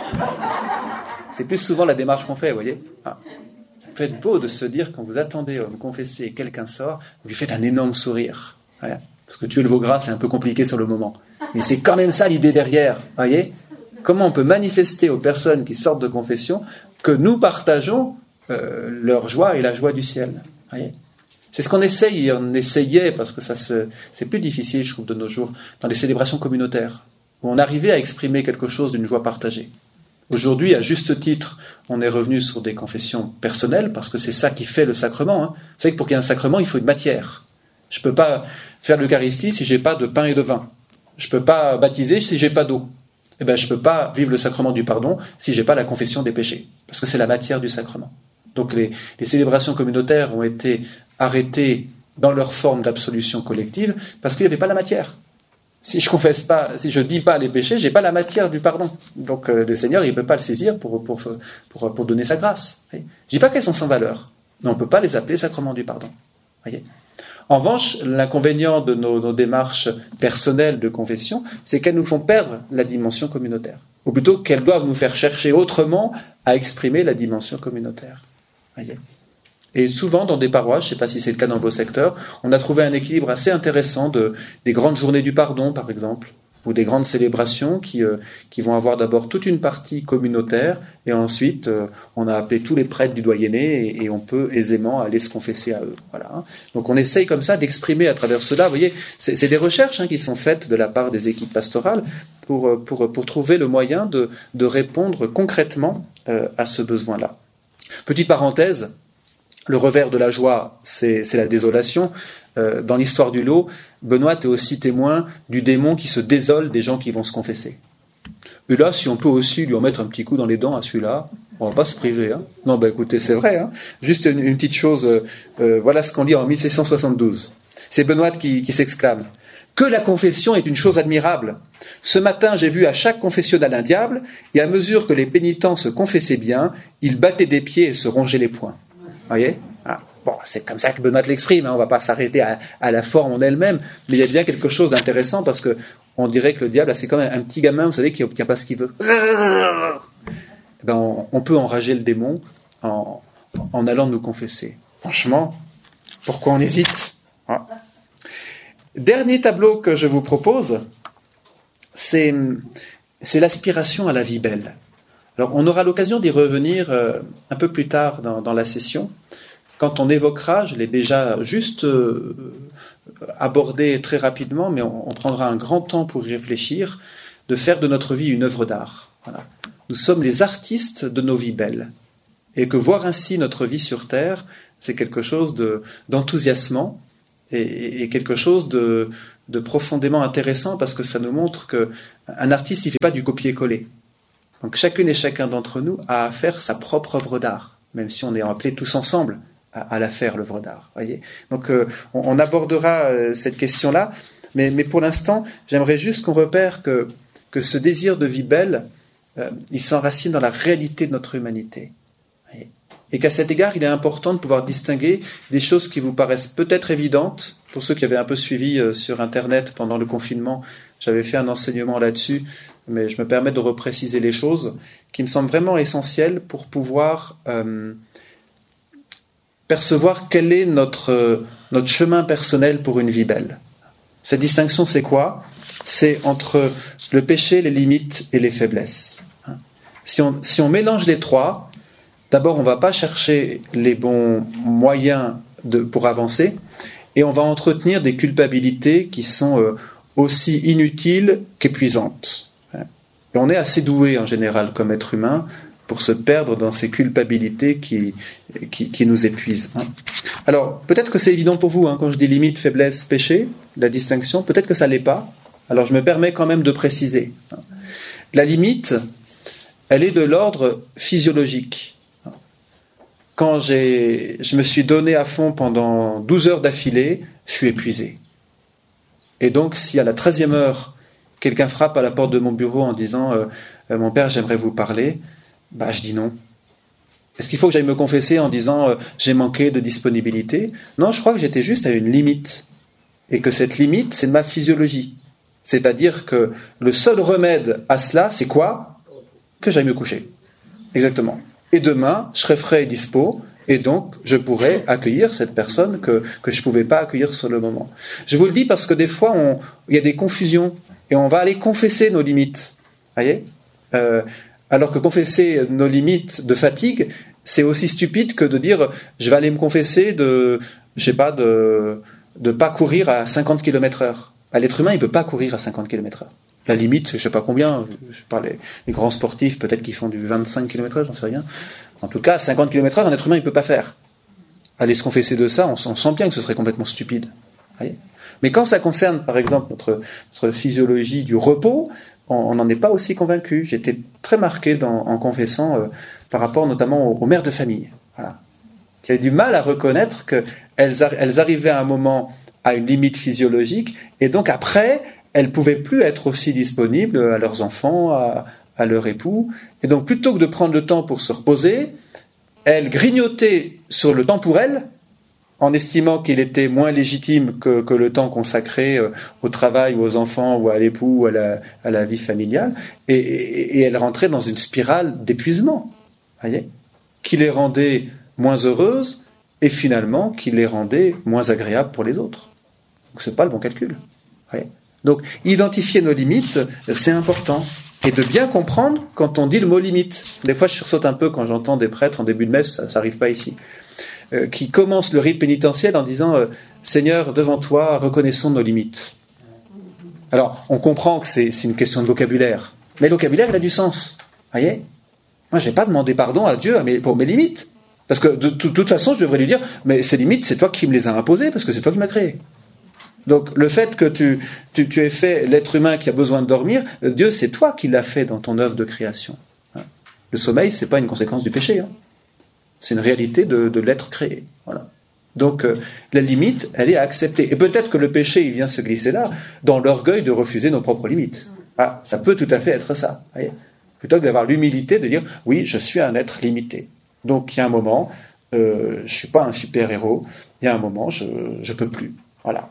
[SPEAKER 1] C'est plus souvent la démarche qu'on fait, vous voyez. Ah. Ça peut être beau de se dire quand vous attendez à me confesser et quelqu'un sort, vous lui faites un énorme sourire. Voilà. Parce que tuer le veau gras, c'est un peu compliqué sur le moment. Mais c'est quand même ça l'idée derrière, vous voyez. Comment on peut manifester aux personnes qui sortent de confession que nous partageons euh, leur joie et la joie du ciel, vous voyez. C'est ce qu'on essaye, on essayait, parce que ça se, c'est plus difficile, je trouve, de nos jours, dans les célébrations communautaires, où on arrivait à exprimer quelque chose d'une joie partagée. Aujourd'hui, à juste titre, on est revenu sur des confessions personnelles, parce que c'est ça qui fait le sacrement. Hein. Vous savez que pour qu'il y ait un sacrement, il faut une matière. Je ne peux pas faire l'Eucharistie si je n'ai pas de pain et de vin. Je ne peux pas baptiser si je n'ai pas d'eau. Eh ben, je ne peux pas vivre le sacrement du pardon si je n'ai pas la confession des péchés, parce que c'est la matière du sacrement. Donc les, les célébrations communautaires ont été arrêtés dans leur forme d'absolution collective parce qu'il n'y avait pas la matière. Si je confesse pas, si je dis pas les péchés, j'ai pas la matière du pardon. Donc euh, le Seigneur, il peut pas le saisir pour pour pour pour donner sa grâce. Je dis pas qu'elles sont sans valeur, mais on peut pas les appeler sacrements du pardon. Voyez. En revanche, l'inconvénient de nos, nos démarches personnelles de confession, c'est qu'elles nous font perdre la dimension communautaire, ou plutôt qu'elles doivent nous faire chercher autrement à exprimer la dimension communautaire. Voyez. Et souvent, dans des paroisses, je ne sais pas si c'est le cas dans vos secteurs, on a trouvé un équilibre assez intéressant de, des grandes journées du pardon, par exemple, ou des grandes célébrations qui, euh, qui vont avoir d'abord toute une partie communautaire, et ensuite, euh, on a appelé tous les prêtres du doyenné, et, et on peut aisément aller se confesser à eux. Voilà. Donc on essaye comme ça d'exprimer à travers cela, vous voyez, c'est, c'est des recherches hein, qui sont faites de la part des équipes pastorales pour, pour, pour trouver le moyen de, de répondre concrètement euh, à ce besoin-là. Petite parenthèse, le revers de la joie, c'est, c'est la désolation. Euh, dans l'histoire du lot, Benoît est aussi témoin du démon qui se désole des gens qui vont se confesser. Et là, si on peut aussi lui en mettre un petit coup dans les dents à celui-là, on va pas se priver. Hein. Non, ben écoutez, c'est vrai. Hein. Juste une, une petite chose, euh, euh, voilà ce qu'on lit en mille sept cent soixante-douze. C'est Benoît qui, qui s'exclame. « Que la confession est une chose admirable. Ce matin, j'ai vu à chaque confessionnal un diable, et à mesure que les pénitents se confessaient bien, ils battaient des pieds et se rongeaient les poings. » Vous voyez ah, bon, c'est comme ça que Benoît l'exprime, hein, on ne va pas s'arrêter à, à la forme en elle-même, mais il y a bien quelque chose d'intéressant parce que on dirait que le diable, c'est comme un, un petit gamin, vous savez, qui n'obtient pas ce qu'il veut. Ben, on, on peut enrager le démon en, en allant nous confesser. Franchement, pourquoi on hésite ah. Dernier tableau que je vous propose, c'est, c'est l'aspiration à la vie belle. Alors, on aura l'occasion d'y revenir euh, un peu plus tard dans, dans la session, quand on évoquera, je l'ai déjà juste euh, abordé très rapidement, mais on, on prendra un grand temps pour y réfléchir, de faire de notre vie une œuvre d'art. Voilà. Nous sommes les artistes de nos vies belles. Et que voir ainsi notre vie sur Terre, c'est quelque chose de, d'enthousiasmant et, et quelque chose de, de profondément intéressant parce que ça nous montre qu'un artiste, il ne fait pas du copier-coller. Donc chacune et chacun d'entre nous a à faire sa propre œuvre d'art, même si on est appelés tous ensemble à, à la faire, l'œuvre d'art. Voyez. Donc euh, on, on abordera euh, cette question-là, mais, mais pour l'instant, j'aimerais juste qu'on repère que, que ce désir de vie belle, euh, il s'enracine dans la réalité de notre humanité. Voyez. Et qu'à cet égard, il est important de pouvoir distinguer des choses qui vous paraissent peut-être évidentes. Pour ceux qui avaient un peu suivi euh, sur Internet pendant le confinement, j'avais fait un enseignement là-dessus, mais je me permets de repréciser les choses qui me semblent vraiment essentielles pour pouvoir euh, percevoir quel est notre, euh, notre chemin personnel pour une vie belle. Cette distinction, c'est quoi ? C'est entre le péché, les limites et les faiblesses. Si on, si on mélange les trois, d'abord, on ne va pas chercher les bons moyens de, pour avancer, et on va entretenir des culpabilités qui sont euh, aussi inutiles qu'épuisantes. Et on est assez doué en général comme être humain pour se perdre dans ces culpabilités qui, qui, qui nous épuisent. Alors, peut-être que c'est évident pour vous, hein, quand je dis limite, faiblesse, péché, la distinction, peut-être que ça ne l'est pas. Alors, je me permets quand même de préciser. La limite, elle est de l'ordre physiologique. Quand j'ai, je me suis donné à fond pendant douze heures d'affilée, je suis épuisé. Et donc, si à la treizième heure, quelqu'un frappe à la porte de mon bureau en disant euh, « Mon père, j'aimerais vous parler », bah, je dis non. Est-ce qu'il faut que j'aille me confesser en disant euh, « J'ai manqué de disponibilité ?» Non, je crois que j'étais juste à une limite. Et que cette limite, c'est de ma physiologie. C'est-à-dire que le seul remède à cela, c'est quoi ? Que j'aille me coucher. Exactement. Et demain, je serai frais et dispo, et donc je pourrai accueillir cette personne que, que je ne pouvais pas accueillir sur le moment. Je vous le dis parce que des fois, on, il y a des confusions. Et on va aller confesser nos limites, voyez, euh, alors que confesser nos limites de fatigue, c'est aussi stupide que de dire je vais aller me confesser de, je sais pas, de de pas courir à cinquante kilomètres heure. L'être humain, il peut pas courir à cinquante kilomètres heure. La limite, c'est je sais pas combien. Je parle les, les grands sportifs, peut-être qu'ils font du vingt-cinq kilomètres heure, j'en sais rien. En tout cas, cinquante kilomètres heure, un être humain, il peut pas faire. Aller se confesser de ça, on, on sent bien que ce serait complètement stupide, voyez. Mais quand ça concerne, par exemple, notre, notre physiologie du repos, on n'en est pas aussi convaincu. J'étais très marqué dans, en confessant euh, par rapport notamment aux, aux mères de famille, voilà, qui avaient du mal à reconnaître qu'elles elles arrivaient à un moment à une limite physiologique, et donc après, elles ne pouvaient plus être aussi disponibles à leurs enfants, à, à leur époux. Et donc plutôt que de prendre le temps pour se reposer, elles grignotaient sur le temps pour elles, en estimant qu'il était moins légitime que, que le temps consacré euh, au travail ou aux enfants ou à l'époux ou à la, à la vie familiale, et, et, et elle rentrait dans une spirale d'épuisement, voyez, qui les rendait moins heureuses et finalement qui les rendait moins agréables pour les autres. Donc c'est pas le bon calcul, voyez. Donc identifier nos limites, c'est important, et de bien comprendre quand on dit le mot limite. Des fois je sursaute un peu quand j'entends des prêtres en début de messe, ça n'arrive pas ici, Euh, qui commence le rite pénitentiel en disant euh, « Seigneur, devant toi, reconnaissons nos limites ». Alors, on comprend que c'est, c'est une question de vocabulaire, mais le vocabulaire, il a du sens. Voyez ? Moi, je n'ai pas demandé pardon à Dieu à mes, pour mes limites. Parce que de, de, de toute façon, je devrais lui dire « Mais ces limites, c'est toi qui me les as imposées, parce que c'est toi qui m'as créé. » Donc, le fait que tu, tu, tu aies fait l'être humain qui a besoin de dormir, Dieu, c'est toi qui l'as fait dans ton œuvre de création. Le sommeil, ce n'est pas une conséquence du péché, hein. C'est une réalité de, de l'être créé. Voilà. Donc, euh, la limite, elle est à accepter. Et peut-être que le péché, il vient se glisser là, dans l'orgueil de refuser nos propres limites. Ah, ça peut tout à fait être ça. Voyez. Plutôt que d'avoir l'humilité de dire, oui, je suis un être limité. Donc, il y a un moment, euh, je ne suis pas un super-héros, il y a un moment, je ne peux plus. Voilà.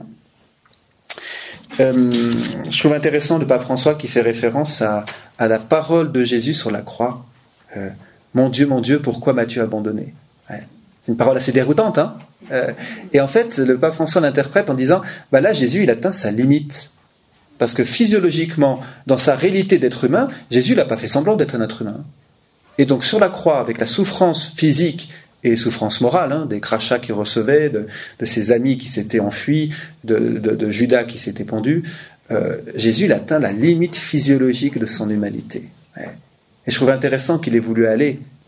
[SPEAKER 1] Euh, je trouve intéressant le pape François qui fait référence à, à la parole de Jésus sur la croix. Euh, Mon Dieu, mon Dieu, pourquoi m'as-tu abandonné ? Ouais. C'est une parole assez déroutante, hein. Euh, et en fait, le pape François l'interprète en disant, bah là, Jésus, il atteint sa limite. Parce que physiologiquement, dans sa réalité d'être humain, Jésus n'a pas fait semblant d'être un être humain. Et donc, sur la croix, avec la souffrance physique et souffrance morale, hein, des crachats qu'il recevait, de, de ses amis qui s'étaient enfuis, de, de, de Judas qui s'était pendu, euh, Jésus, il atteint la limite physiologique de son humanité. Ouais. Et je trouve intéressant qu'il ait voulu aller,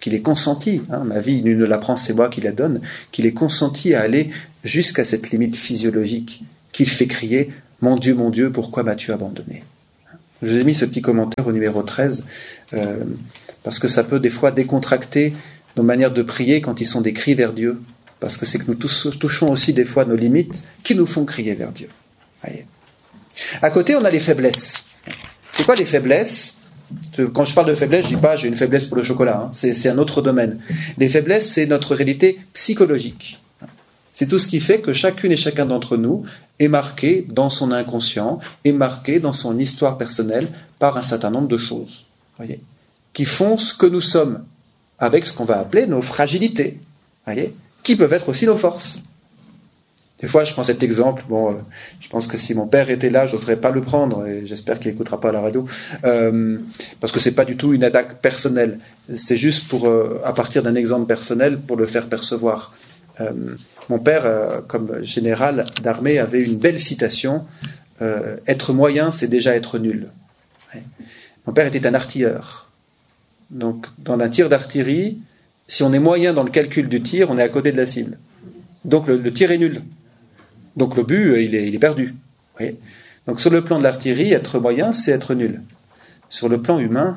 [SPEAKER 1] qu'il ait consenti, hein, ma vie, nul ne la prend, c'est moi qui la donne, qu'il ait consenti à aller jusqu'à cette limite physiologique, qu'il fait crier « Mon Dieu, mon Dieu, pourquoi m'as-tu abandonné ?» Je vous ai mis ce petit commentaire au numéro treize, euh, parce que ça peut des fois décontracter nos manières de prier quand ils sont des cris vers Dieu, parce que c'est que nous tous, touchons aussi des fois nos limites qui nous font crier vers Dieu. Voyez. À côté, on a les faiblesses. C'est quoi les faiblesses ? Quand je parle de faiblesse, je dis pas j'ai une faiblesse pour le chocolat, hein. c'est, c'est un autre domaine. Les faiblesses, c'est notre réalité psychologique. C'est tout ce qui fait que chacune et chacun d'entre nous est marqué dans son inconscient, est marqué dans son histoire personnelle par un certain nombre de choses, voyez, qui font ce que nous sommes, avec ce qu'on va appeler nos fragilités, voyez, qui peuvent être aussi nos forces. Des fois, je prends cet exemple, bon, euh, je pense que si mon père était là, je n'oserais pas le prendre, et j'espère qu'il n'écoutera pas à la radio, euh, parce que c'est pas du tout une attaque personnelle, c'est juste pour, euh, à partir d'un exemple personnel, pour le faire percevoir. Euh, mon père, euh, comme général d'armée, avait une belle citation, euh, « Être moyen, c'est déjà être nul ». Ouais. Mon père était un artilleur. Donc, dans un tir d'artillerie, si on est moyen dans le calcul du tir, on est à côté de la cible. Donc, le, le tir est nul. Donc le but, il est, il est perdu. Oui. Donc sur le plan de l'artillerie, être moyen, c'est être nul. Sur le plan humain,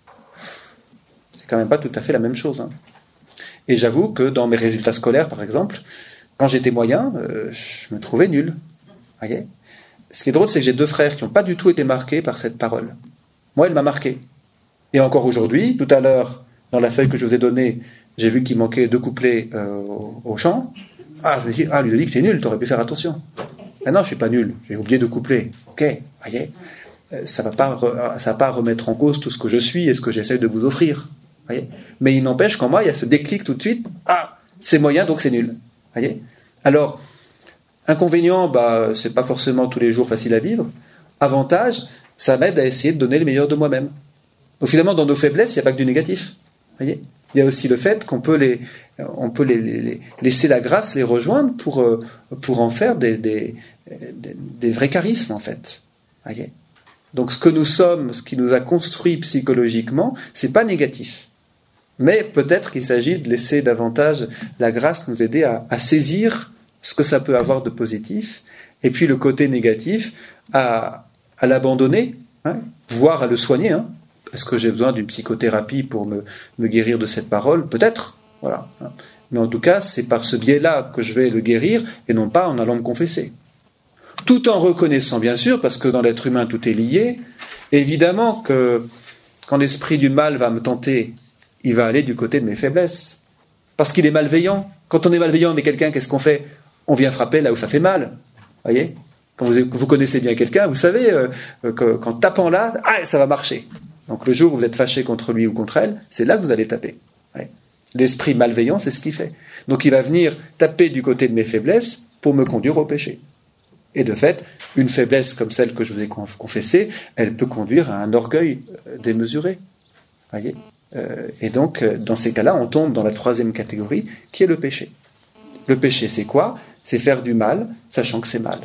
[SPEAKER 1] c'est quand même pas tout à fait la même chose. Hein. Et j'avoue que dans mes résultats scolaires, par exemple, quand j'étais moyen, euh, je me trouvais nul. Voyez. Ce qui est drôle, c'est que j'ai deux frères qui n'ont pas du tout été marqués par cette parole. Moi, elle m'a marqué. Et encore aujourd'hui, tout à l'heure, dans la feuille que je vous ai donnée, j'ai vu qu'il manquait deux couplets euh, au, au chant. Ah, je me dis, ah, Ludovic, t'es nul, t'aurais pu faire attention. Ah non, je suis pas nul, j'ai oublié de coupler. Ok, voyez, ça va pas, ça va pas remettre en cause tout ce que je suis et ce que j'essaie de vous offrir. Voyez, mais il n'empêche qu'en moi, il y a ce déclic tout de suite. Ah, c'est moyen, donc c'est nul. Voyez. Alors, inconvénient, bah, c'est pas forcément tous les jours facile à vivre. Avantage, ça m'aide à essayer de donner le meilleur de moi-même. Donc finalement, dans nos faiblesses, il n'y a pas que du négatif. Voyez. Il y a aussi le fait qu'on peut les, on peut les, les laisser la grâce, les rejoindre pour, pour en faire des, des, des, des vrais charismes, en fait. Voyez. Donc, ce que nous sommes, ce qui nous a construit psychologiquement, c'est pas négatif. Mais peut-être qu'il s'agit de laisser davantage la grâce nous aider à, à saisir ce que ça peut avoir de positif, et puis le côté négatif, à, à l'abandonner, hein, voire à le soigner, hein. Est-ce que j'ai besoin d'une psychothérapie pour me, me guérir de cette parole ? Peut-être. Voilà. Mais en tout cas, c'est par ce biais-là que je vais le guérir et non pas en allant me confesser. Tout en reconnaissant, bien sûr, parce que dans l'être humain, tout est lié, évidemment que quand l'esprit du mal va me tenter, il va aller du côté de mes faiblesses. Parce qu'il est malveillant. Quand on est malveillant avec quelqu'un, qu'est-ce qu'on fait ? On vient frapper là où ça fait mal. Voyez ? Quand vous, vous connaissez bien quelqu'un, vous savez euh, que, qu'en tapant là, ah, ça va marcher. Donc le jour où vous êtes fâché contre lui ou contre elle, c'est là que vous allez taper. Ouais. L'esprit malveillant, c'est ce qu'il fait. Donc il va venir taper du côté de mes faiblesses pour me conduire au péché. Et de fait, une faiblesse comme celle que je vous ai confessée, elle peut conduire à un orgueil démesuré. Voyez. Euh, et donc, dans ces cas-là, on tombe dans la troisième catégorie, qui est le péché. Le péché, c'est quoi ? C'est faire du mal, sachant que c'est mal.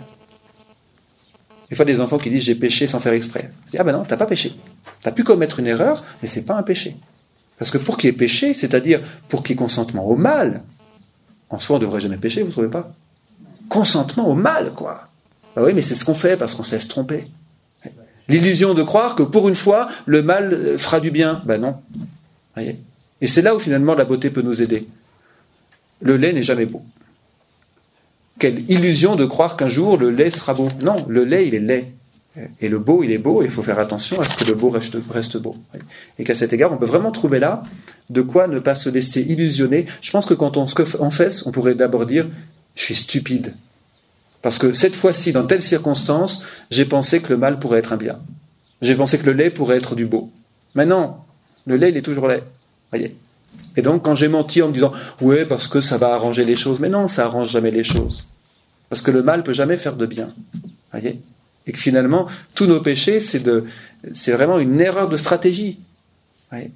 [SPEAKER 1] Des fois, des enfants qui disent « j'ai péché sans faire exprès ». Je dis « ah ben non, t'as pas péché. T'as pu commettre une erreur, mais c'est pas un péché. » Parce que pour qu'il y ait péché, c'est-à-dire pour qu'il y ait consentement au mal, en soi, on ne devrait jamais pécher, vous ne trouvez pas ? Consentement au mal, quoi. Ben oui, mais c'est ce qu'on fait parce qu'on se laisse tromper. L'illusion de croire que pour une fois, le mal fera du bien. Ben non. Voyez ? Et c'est là où finalement la beauté peut nous aider. Le lait n'est jamais beau. Quelle illusion de croire qu'un jour le lait sera beau. Non, le lait, il est laid. Et le beau, il est beau, et il faut faire attention à ce que le beau reste, reste beau. Et qu'à cet égard, on peut vraiment trouver là de quoi ne pas se laisser illusionner. Je pense que quand on se confesse, on pourrait d'abord dire « je suis stupide ». Parce que cette fois-ci, dans telle circonstance, j'ai pensé que le mal pourrait être un bien. J'ai pensé que le lait pourrait être du beau. Mais non, le lait, il est toujours lait. Voyez. Et donc, quand j'ai menti en me disant « ouais, parce que ça va arranger les choses », mais non, ça arrange jamais les choses. Parce que le mal peut jamais faire de bien. Voyez. Et que finalement, tous nos péchés, c'est, de, c'est vraiment une erreur de stratégie. Voyez.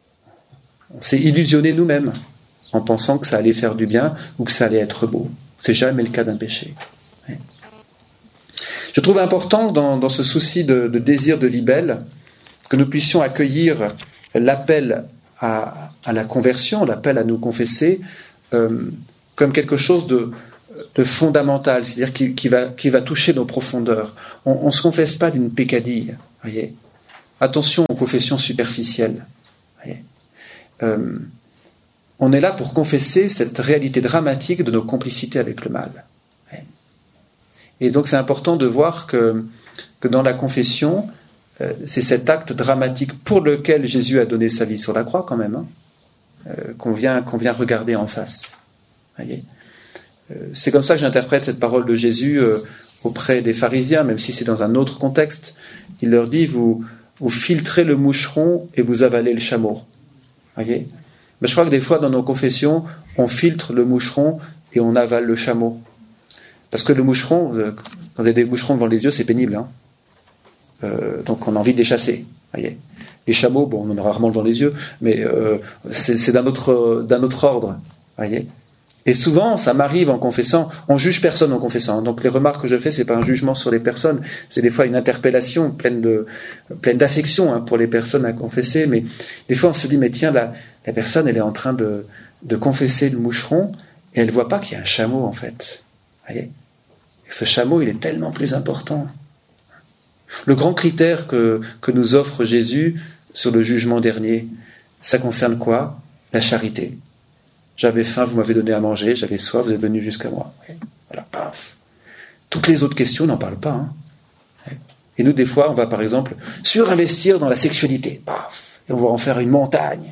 [SPEAKER 1] On s'est illusionné nous-mêmes en pensant que ça allait faire du bien ou que ça allait être beau. C'est jamais le cas d'un péché. Voyez. Je trouve important dans, dans ce souci de, de désir de vie belle que nous puissions accueillir l'appel à, à la conversion, l'appel à nous confesser euh, comme quelque chose de, de fondamental, c'est-à-dire qui, qui, va, qui va toucher nos profondeurs. On ne se confesse pas d'une peccadille, voyez. Attention aux confessions superficielles. Voyez. Euh, on est là pour confesser cette réalité dramatique de nos complicités avec le mal. Voyez. Et donc c'est important de voir que, que dans la confession, euh, c'est cet acte dramatique pour lequel Jésus a donné sa vie sur la croix quand même, hein, euh, qu'on vient, qu'on vient regarder en face. Voyez. Euh, c'est comme ça que j'interprète cette parole de Jésus euh, auprès des pharisiens, même si c'est dans un autre contexte. Il leur dit, vous, vous filtrez le moucheron et vous avalez le chameau. Voyez. Mais je crois que des fois dans nos confessions, on filtre le moucheron et on avale le chameau. Parce que le moucheron, euh, quand vous avez des moucherons devant les yeux, c'est pénible. Hein. Euh, donc on a envie de les chasser. Voyez. Les chameaux, bon, on en a rarement devant les yeux, mais euh, c'est, c'est d'un autre, d'un autre ordre. Voyez. Et souvent, ça m'arrive en confessant, on juge personne en confessant. Donc les remarques que je fais, c'est pas un jugement sur les personnes, c'est des fois une interpellation pleine de, pleine d'affection hein, pour les personnes à confesser. Mais des fois, on se dit, mais tiens, la, la personne, elle est en train de, de confesser le moucheron et elle voit pas qu'il y a un chameau en fait. Voyez. Et ce chameau, il est tellement plus important. Le grand critère que, que nous offre Jésus sur le jugement dernier, ça concerne quoi? La charité. J'avais faim, vous m'avez donné à manger, j'avais soif, vous êtes venu jusqu'à moi. Voilà, paf. Toutes les autres questions, on n'en parle pas. Hein. Et nous, des fois, on va par exemple surinvestir dans la sexualité. Paf. Et on va en faire une montagne.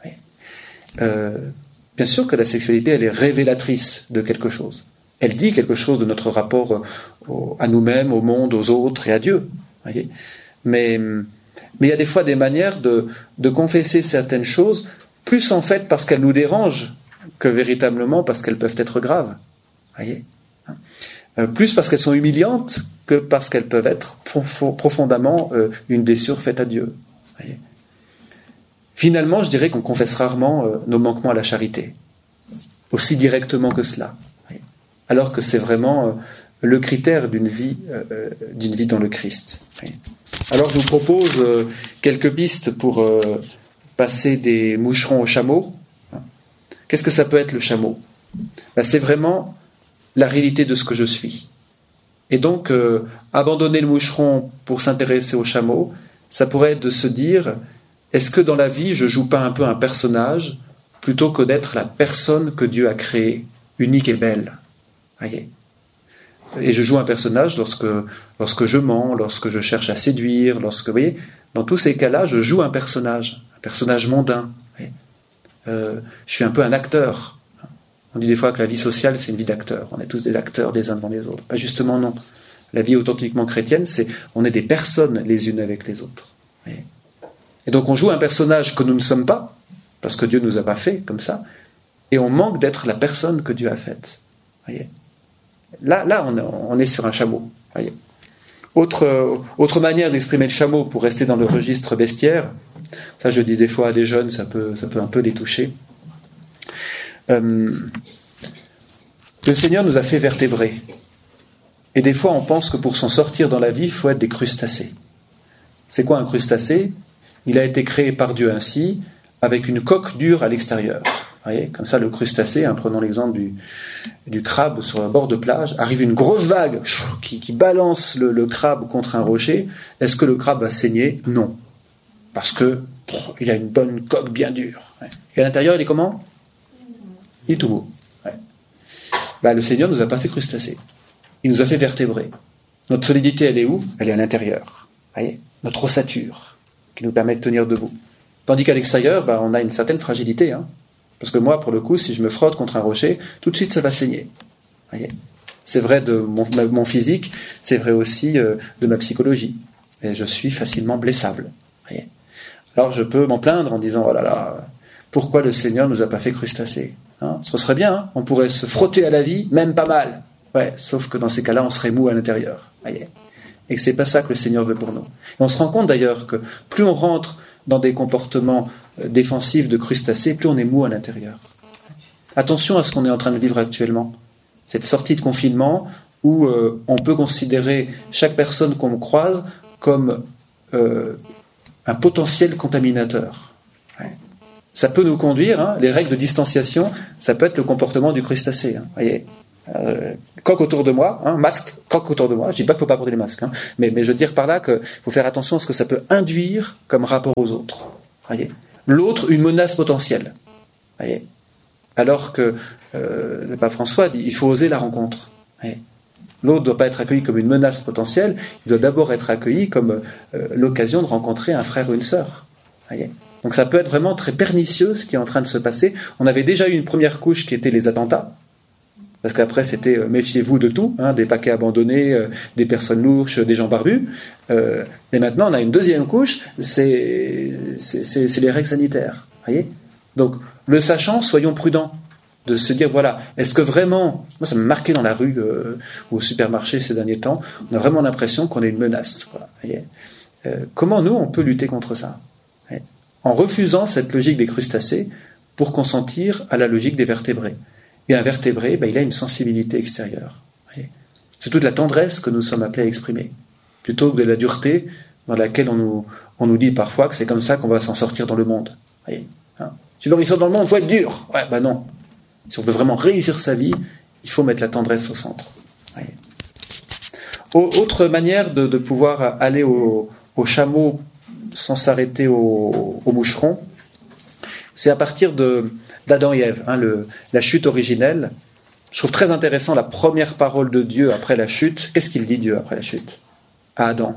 [SPEAKER 1] Euh, bien sûr que la sexualité, elle est révélatrice de quelque chose. Elle dit quelque chose de notre rapport au, à nous-mêmes, au monde, aux autres et à Dieu. Voyez. Mais, mais il y a des fois des manières de, de confesser certaines choses, plus en fait parce qu'elles nous dérangent, que véritablement parce qu'elles peuvent être graves. Voyez. Euh, plus parce qu'elles sont humiliantes que parce qu'elles peuvent être prof- profondément euh, une blessure faite à Dieu. Voyez. Finalement, je dirais qu'on confesse rarement euh, nos manquements à la charité, aussi directement que cela. Voyez. Alors que c'est vraiment euh, le critère d'une vie, euh, d'une vie dans le Christ. Voyez. Alors je vous propose euh, quelques pistes pour euh, passer des moucherons au chameau. Qu'est-ce que ça peut être le chameau? Ben, c'est vraiment la réalité de ce que je suis. Et donc, euh, abandonner le moucheron pour s'intéresser au chameau, ça pourrait être de se dire, est-ce que dans la vie, je joue pas un peu un personnage plutôt que d'être la personne que Dieu a créée, unique et belle? Voyez. Et je joue un personnage lorsque, lorsque je mens, lorsque je cherche à séduire, lorsque, vous voyez, dans tous ces cas-là, je joue un personnage, un personnage mondain. Euh, je suis un peu un acteur. On dit des fois que la vie sociale, c'est une vie d'acteur. On est tous des acteurs les uns devant les autres. Pas justement, non. La vie authentiquement chrétienne, c'est on est des personnes les unes avec les autres. Voyez. Et donc on joue un personnage que nous ne sommes pas, parce que Dieu ne nous a pas fait comme ça, et on manque d'être la personne que Dieu a faite. Voyez. Là, là on, on est sur un chameau. Voyez. Autre, euh, autre manière d'exprimer le chameau pour rester dans le registre bestiaire, ça je dis des fois à des jeunes, ça peut, ça peut un peu les toucher. Euh, le Seigneur nous a fait vertébrés. Et des fois on pense que pour s'en sortir dans la vie, il faut être des crustacés. C'est quoi un crustacé? Il a été créé par Dieu ainsi, avec une coque dure à l'extérieur. Vous voyez, comme ça le crustacé, hein, prenons l'exemple du, du crabe sur un bord de plage, arrive une grosse vague qui, qui balance le, le crabe contre un rocher. Est-ce que le crabe va saigner? Non. Parce que pff, il a une bonne coque bien dure. Ouais. Et à l'intérieur, il est comment? Il est tout beau. Ouais. Bah, le Seigneur ne nous a pas fait crustacés. Il nous a fait vertébrés. Notre solidité, elle est où? Elle est à l'intérieur. Voyez, notre ossature, qui nous permet de tenir debout. Tandis qu'à l'extérieur, bah, on a une certaine fragilité. Hein. Parce que moi, pour le coup, si je me frotte contre un rocher, tout de suite, ça va saigner. Voyez. C'est vrai de mon, mon physique, c'est vrai aussi euh, de ma psychologie. Et je suis facilement blessable. Voyez. Alors je peux m'en plaindre en disant, oh là là, pourquoi le Seigneur nous a pas fait crustacés? Hein, ce serait bien, hein, on pourrait se frotter à la vie, même pas mal. Ouais, sauf que dans ces cas-là, on serait mou à l'intérieur. Voyez. Et que c'est pas ça que le Seigneur veut pour nous. Et on se rend compte d'ailleurs que plus on rentre dans des comportements défensifs de crustacés, plus on est mou à l'intérieur. Attention à ce qu'on est en train de vivre actuellement. Cette sortie de confinement où euh, on peut considérer chaque personne qu'on croise comme euh, un potentiel contaminateur. Ouais. ça peut nous conduire, hein, les règles de distanciation, ça peut être le comportement du crustacé. Hein, voyez, euh, coq autour de moi, hein, masque, coq autour de moi. Je dis pas qu'il faut pas porter les masques, hein, mais, mais je veux dire par là qu'il faut faire attention à ce que ça peut induire comme rapport aux autres. Voyez, l'autre, une menace potentielle. Voyez, alors que euh, le pape François dit, il faut oser la rencontre. Voyez. L'autre ne doit pas être accueilli comme une menace potentielle, il doit d'abord être accueilli comme euh, l'occasion de rencontrer un frère ou une sœur. Voyez. Donc ça peut être vraiment très pernicieux ce qui est en train de se passer. On avait déjà eu une première couche qui était les attentats, parce qu'après c'était euh, méfiez-vous de tout, hein, des paquets abandonnés, euh, des personnes louches, des gens barbus. Euh, et maintenant on a une deuxième couche, c'est, c'est, c'est, c'est les règles sanitaires. Voyez. Donc le sachant, soyons prudents. De se dire, voilà, est-ce que vraiment, moi ça m'a marqué dans la rue euh, ou au supermarché ces derniers temps, on a vraiment l'impression qu'on est une menace. Voilà, voyez. Euh, comment nous, on peut lutter contre ça, voyez, en refusant cette logique des crustacés pour consentir à la logique des vertébrés. Et un vertébré, ben, il a une sensibilité extérieure. Voyez. C'est toute la tendresse que nous sommes appelés à exprimer, plutôt que de la dureté dans laquelle on nous, on nous dit parfois que c'est comme ça qu'on va s'en sortir dans le monde. Voyez, hein. Si l'on sort dans le monde, il faut être dur. Ouais, ben non. Si on veut vraiment réussir sa vie, il faut mettre la tendresse au centre. Voyez. Autre manière de, de pouvoir aller au, au chameau sans s'arrêter au, au moucheron, c'est à partir de, d'Adam et Ève, hein, le, la chute originelle. Je trouve très intéressant la première parole de Dieu après la chute. Qu'est-ce qu'il dit Dieu après la chute à Adam?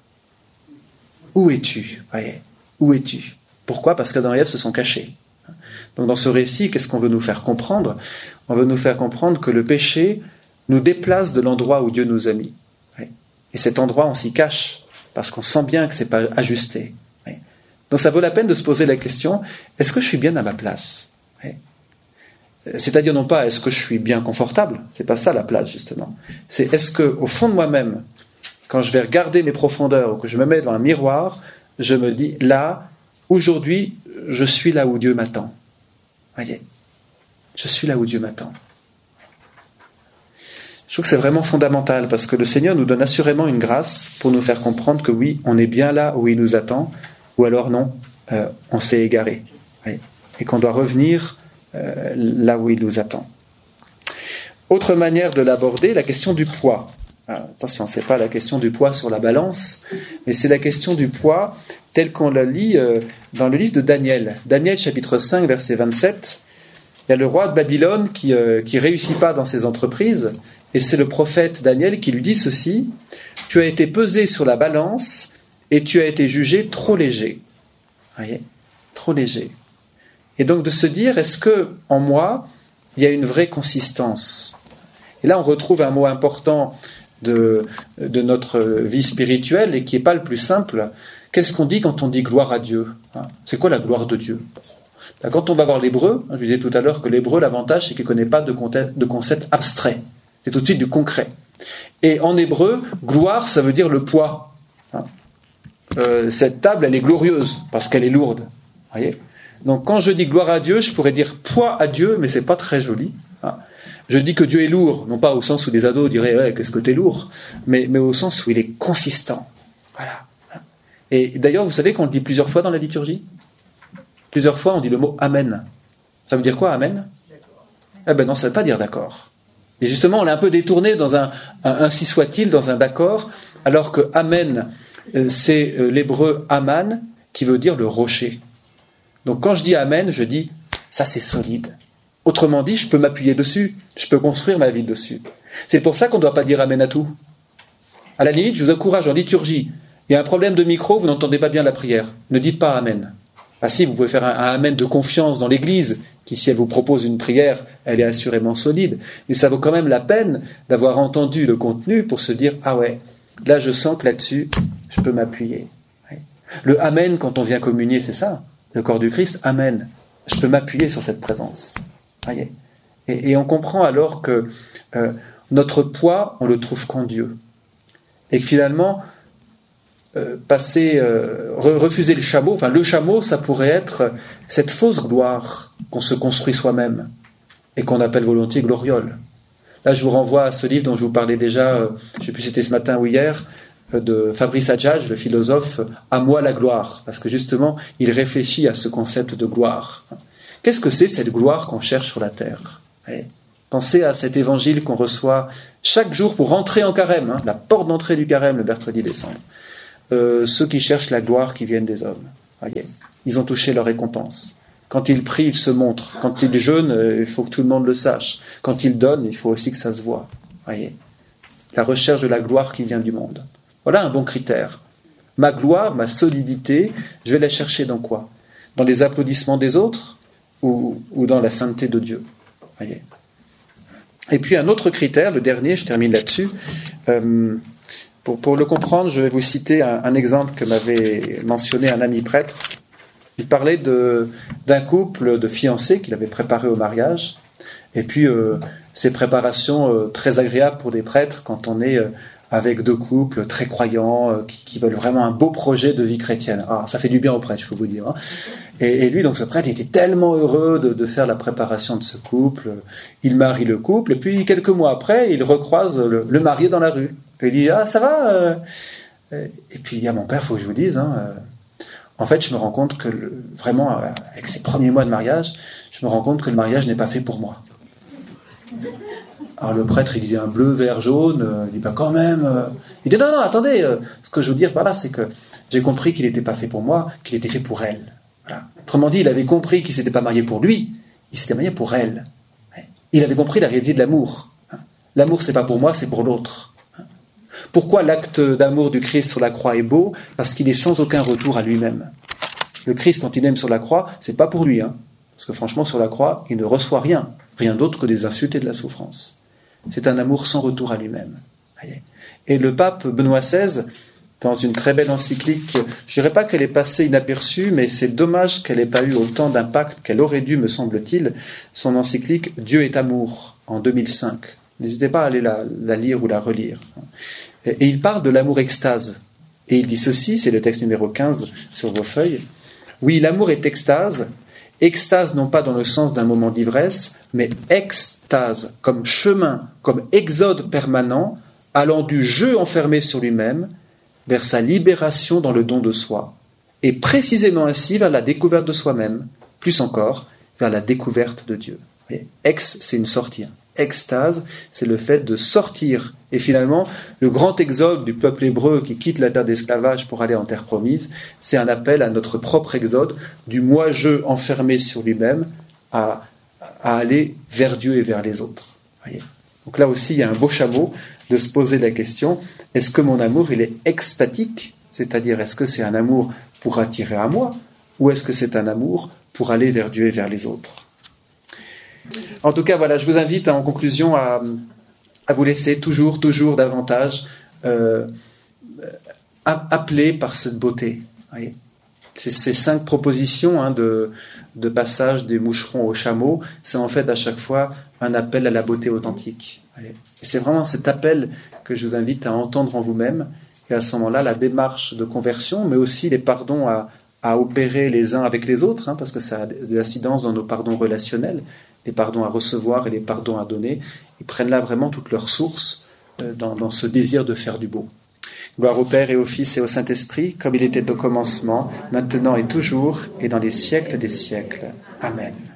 [SPEAKER 1] Où es-tu? Voyez. Où es-tu? Pourquoi? Parce qu'Adam et Ève se sont cachés. Donc dans ce récit, qu'est-ce qu'on veut nous faire comprendre? On veut nous faire comprendre que le péché nous déplace de l'endroit où Dieu nous a mis. Et cet endroit, on s'y cache, parce qu'on sent bien que c'est pas ajusté. Donc ça vaut la peine de se poser la question, est-ce que je suis bien à ma place? C'est-à-dire non pas est-ce que je suis bien confortable, c'est pas ça la place justement. C'est est-ce que au fond de moi-même, quand je vais regarder mes profondeurs, ou que je me mets dans un miroir, je me dis là, aujourd'hui, je suis là où Dieu m'attend. Voyez, je suis là où Dieu m'attend. Je trouve que c'est vraiment fondamental parce que le Seigneur nous donne assurément une grâce pour nous faire comprendre que oui, on est bien là où il nous attend, ou alors non, euh, on s'est égaré. Voyez, et qu'on doit revenir euh, là où il nous attend. Autre manière de l'aborder, la question du poids. Alors, attention, c'est pas la question du poids sur la balance, mais c'est la question du poids tel qu'on la lit euh, dans le livre de Daniel. Daniel chapitre cinq, verset vingt-sept. Il y a le roi de Babylone qui euh, qui réussit pas dans ses entreprises, et c'est le prophète Daniel qui lui dit ceci: tu as été pesé sur la balance et tu as été jugé trop léger. Vous voyez, trop léger. Et donc de se dire, est-ce que en moi il y a une vraie consistance? Et là on retrouve un mot important de, de notre vie spirituelle et qui n'est pas le plus simple. Qu'est-ce qu'on dit quand on dit gloire à Dieu? C'est quoi la gloire de Dieu? Quand on va voir l'hébreu, je disais tout à l'heure que l'hébreu, l'avantage c'est qu'il ne connaît pas de concept, de concept abstrait. C'est tout de suite du concret. Et en hébreu, gloire, ça veut dire le poids. Euh, cette table, elle est glorieuse parce qu'elle est lourde. Voyez? Donc quand je dis gloire à Dieu, je pourrais dire poids à Dieu, mais c'est pas très joli. Je dis que Dieu est lourd, non pas au sens où des ados diraient ouais, qu'est-ce que t'es lourd, mais, mais au sens où il est consistant. Voilà. Et d'ailleurs, vous savez qu'on le dit plusieurs fois dans la liturgie. Plusieurs fois, on dit le mot amen. Ça veut dire quoi, amen? D'accord. Eh ben non, ça ne veut pas dire d'accord. Et justement, on l'a un peu détourné dans un, un ainsi soit-il, dans un d'accord, alors que amen, c'est l'hébreu aman, qui veut dire le rocher. Donc quand je dis amen, je dis ça c'est solide. Autrement dit, je peux m'appuyer dessus, je peux construire ma vie dessus. C'est pour ça qu'on ne doit pas dire amen à tout. À la limite, je vous encourage en liturgie. Il y a un problème de micro, vous n'entendez pas bien la prière. Ne dites pas amen. Ah si, vous pouvez faire un, un amen de confiance dans l'église, qui si elle vous propose une prière, elle est assurément solide. Mais ça vaut quand même la peine d'avoir entendu le contenu pour se dire, ah ouais, là je sens que là-dessus, je peux m'appuyer. Le amen, quand on vient communier, c'est ça. Le corps du Christ, amen. Je peux m'appuyer sur cette présence. Voyez. Et, et on comprend alors que euh, notre poids, on le trouve qu'en Dieu. Et que finalement, euh, passer, euh, refuser le chameau, enfin le chameau, ça pourrait être cette fausse gloire qu'on se construit soi-même et qu'on appelle volontiers gloriole. Là, je vous renvoie à ce livre dont je vous parlais déjà, euh, je ne sais plus si c'était ce matin ou hier, de Fabrice Adjadj, le philosophe, « À moi la gloire », parce que justement, il réfléchit à ce concept de gloire. Qu'est-ce que c'est cette gloire qu'on cherche sur la terre ? Pensez à cet évangile qu'on reçoit chaque jour pour rentrer en carême, hein, la porte d'entrée du carême le mercredi décembre. Euh, ceux qui cherchent la gloire qui viennent des hommes. Voyez, ils ont touché leur récompense. Quand ils prient, ils se montrent. Quand ils jeûnent, euh, il faut que tout le monde le sache. Quand ils donnent, il faut aussi que ça se voit. Voyez, la recherche de la gloire qui vient du monde. Voilà un bon critère. Ma gloire, ma solidité, je vais la chercher dans quoi ? Dans les applaudissements des autres ou, ou dans la sainteté de Dieu ? Voyez. Et puis un autre critère, le dernier, je termine là-dessus. Euh, pour, pour le comprendre, je vais vous citer un, un exemple que m'avait mentionné un ami prêtre. Il parlait de, d'un couple de fiancés qu'il avait préparé au mariage. Et puis euh, ces préparations euh, très agréables pour des prêtres quand on est euh, avec deux couples très croyants euh, qui, qui veulent vraiment un beau projet de vie chrétienne. Ah, ça fait du bien aux prêtres, je peux vous dire. Hein. Et, et lui, donc ce prêtre, il était tellement heureux de, de faire la préparation de ce couple. Il marie le couple, et puis quelques mois après, il recroise le, le marié dans la rue. Et il dit « Ah, ça va euh... ?» Et puis il dit « Ah, mon père, il faut que je vous dise, hein, euh, en fait, je me rends compte que, le, vraiment, euh, avec ces premiers mois de mariage, je me rends compte que le mariage n'est pas fait pour moi. » Alors le prêtre, il dit un bleu, vert, jaune, euh, il dit bah quand même. Euh... Il dit non, non, attendez, euh, ce que je veux dire par là, c'est que j'ai compris qu'il n'était pas fait pour moi, qu'il était fait pour elle. Voilà. Autrement dit, il avait compris qu'il ne s'était pas marié pour lui, il s'était marié pour elle. Il avait compris la réalité de l'amour. L'amour, c'est pas pour moi, c'est pour l'autre. Pourquoi l'acte d'amour du Christ sur la croix est beau ? Parce qu'il est sans aucun retour à lui-même. Le Christ, quand il aime sur la croix, c'est pas pour lui, hein. Parce que franchement, sur la croix, il ne reçoit rien, rien d'autre que des insultes et de la souffrance. C'est un amour sans retour à lui-même. Et le pape Benoît seize, dans une très belle encyclique, je dirais pas qu'elle est passée inaperçue, mais c'est dommage qu'elle n'ait pas eu autant d'impact qu'elle aurait dû, me semble-t-il, son encyclique « Dieu est amour » en deux mille cinq. N'hésitez pas à aller la, la lire ou la relire. Et, et il parle de l'amour extase. Et il dit ceci, c'est le texte numéro quinze sur vos feuilles. « Oui, l'amour est extase, extase non pas dans le sens d'un moment d'ivresse, mais extase comme chemin, comme exode permanent, allant du jeu enfermé sur lui-même vers sa libération dans le don de soi, et précisément ainsi vers la découverte de soi-même, plus encore, vers la découverte de Dieu. » Ex, c'est une sortie. Extase, c'est le fait de sortir. Et finalement, le grand exode du peuple hébreu qui quitte la terre d'esclavage pour aller en terre promise, c'est un appel à notre propre exode, du moi-je enfermé sur lui-même, à, à aller vers Dieu et vers les autres. Voyez. Donc là aussi, il y a un beau chameau de se poser la question, est-ce que mon amour, il est extatique ? C'est-à-dire, est-ce que c'est un amour pour attirer à moi, ou est-ce que c'est un amour pour aller vers Dieu et vers les autres ? En tout cas, voilà, je vous invite en conclusion à, à vous laisser toujours, toujours davantage euh, appeler par cette beauté. Voyez, ces, ces cinq propositions hein, de, de passage des moucherons au chameau, c'est en fait à chaque fois un appel à la beauté authentique. Voyez. Et c'est vraiment cet appel que je vous invite à entendre en vous-même, et à ce moment-là, la démarche de conversion, mais aussi les pardons à, à opérer les uns avec les autres, hein, parce que ça a des incidences dans nos pardons relationnels, les pardons à recevoir et les pardons à donner, ils prennent là vraiment toute leur source euh, dans, dans ce désir de faire du beau. Gloire au Père et au Fils et au Saint-Esprit, comme il était au commencement, maintenant et toujours, et dans les siècles des siècles. Amen.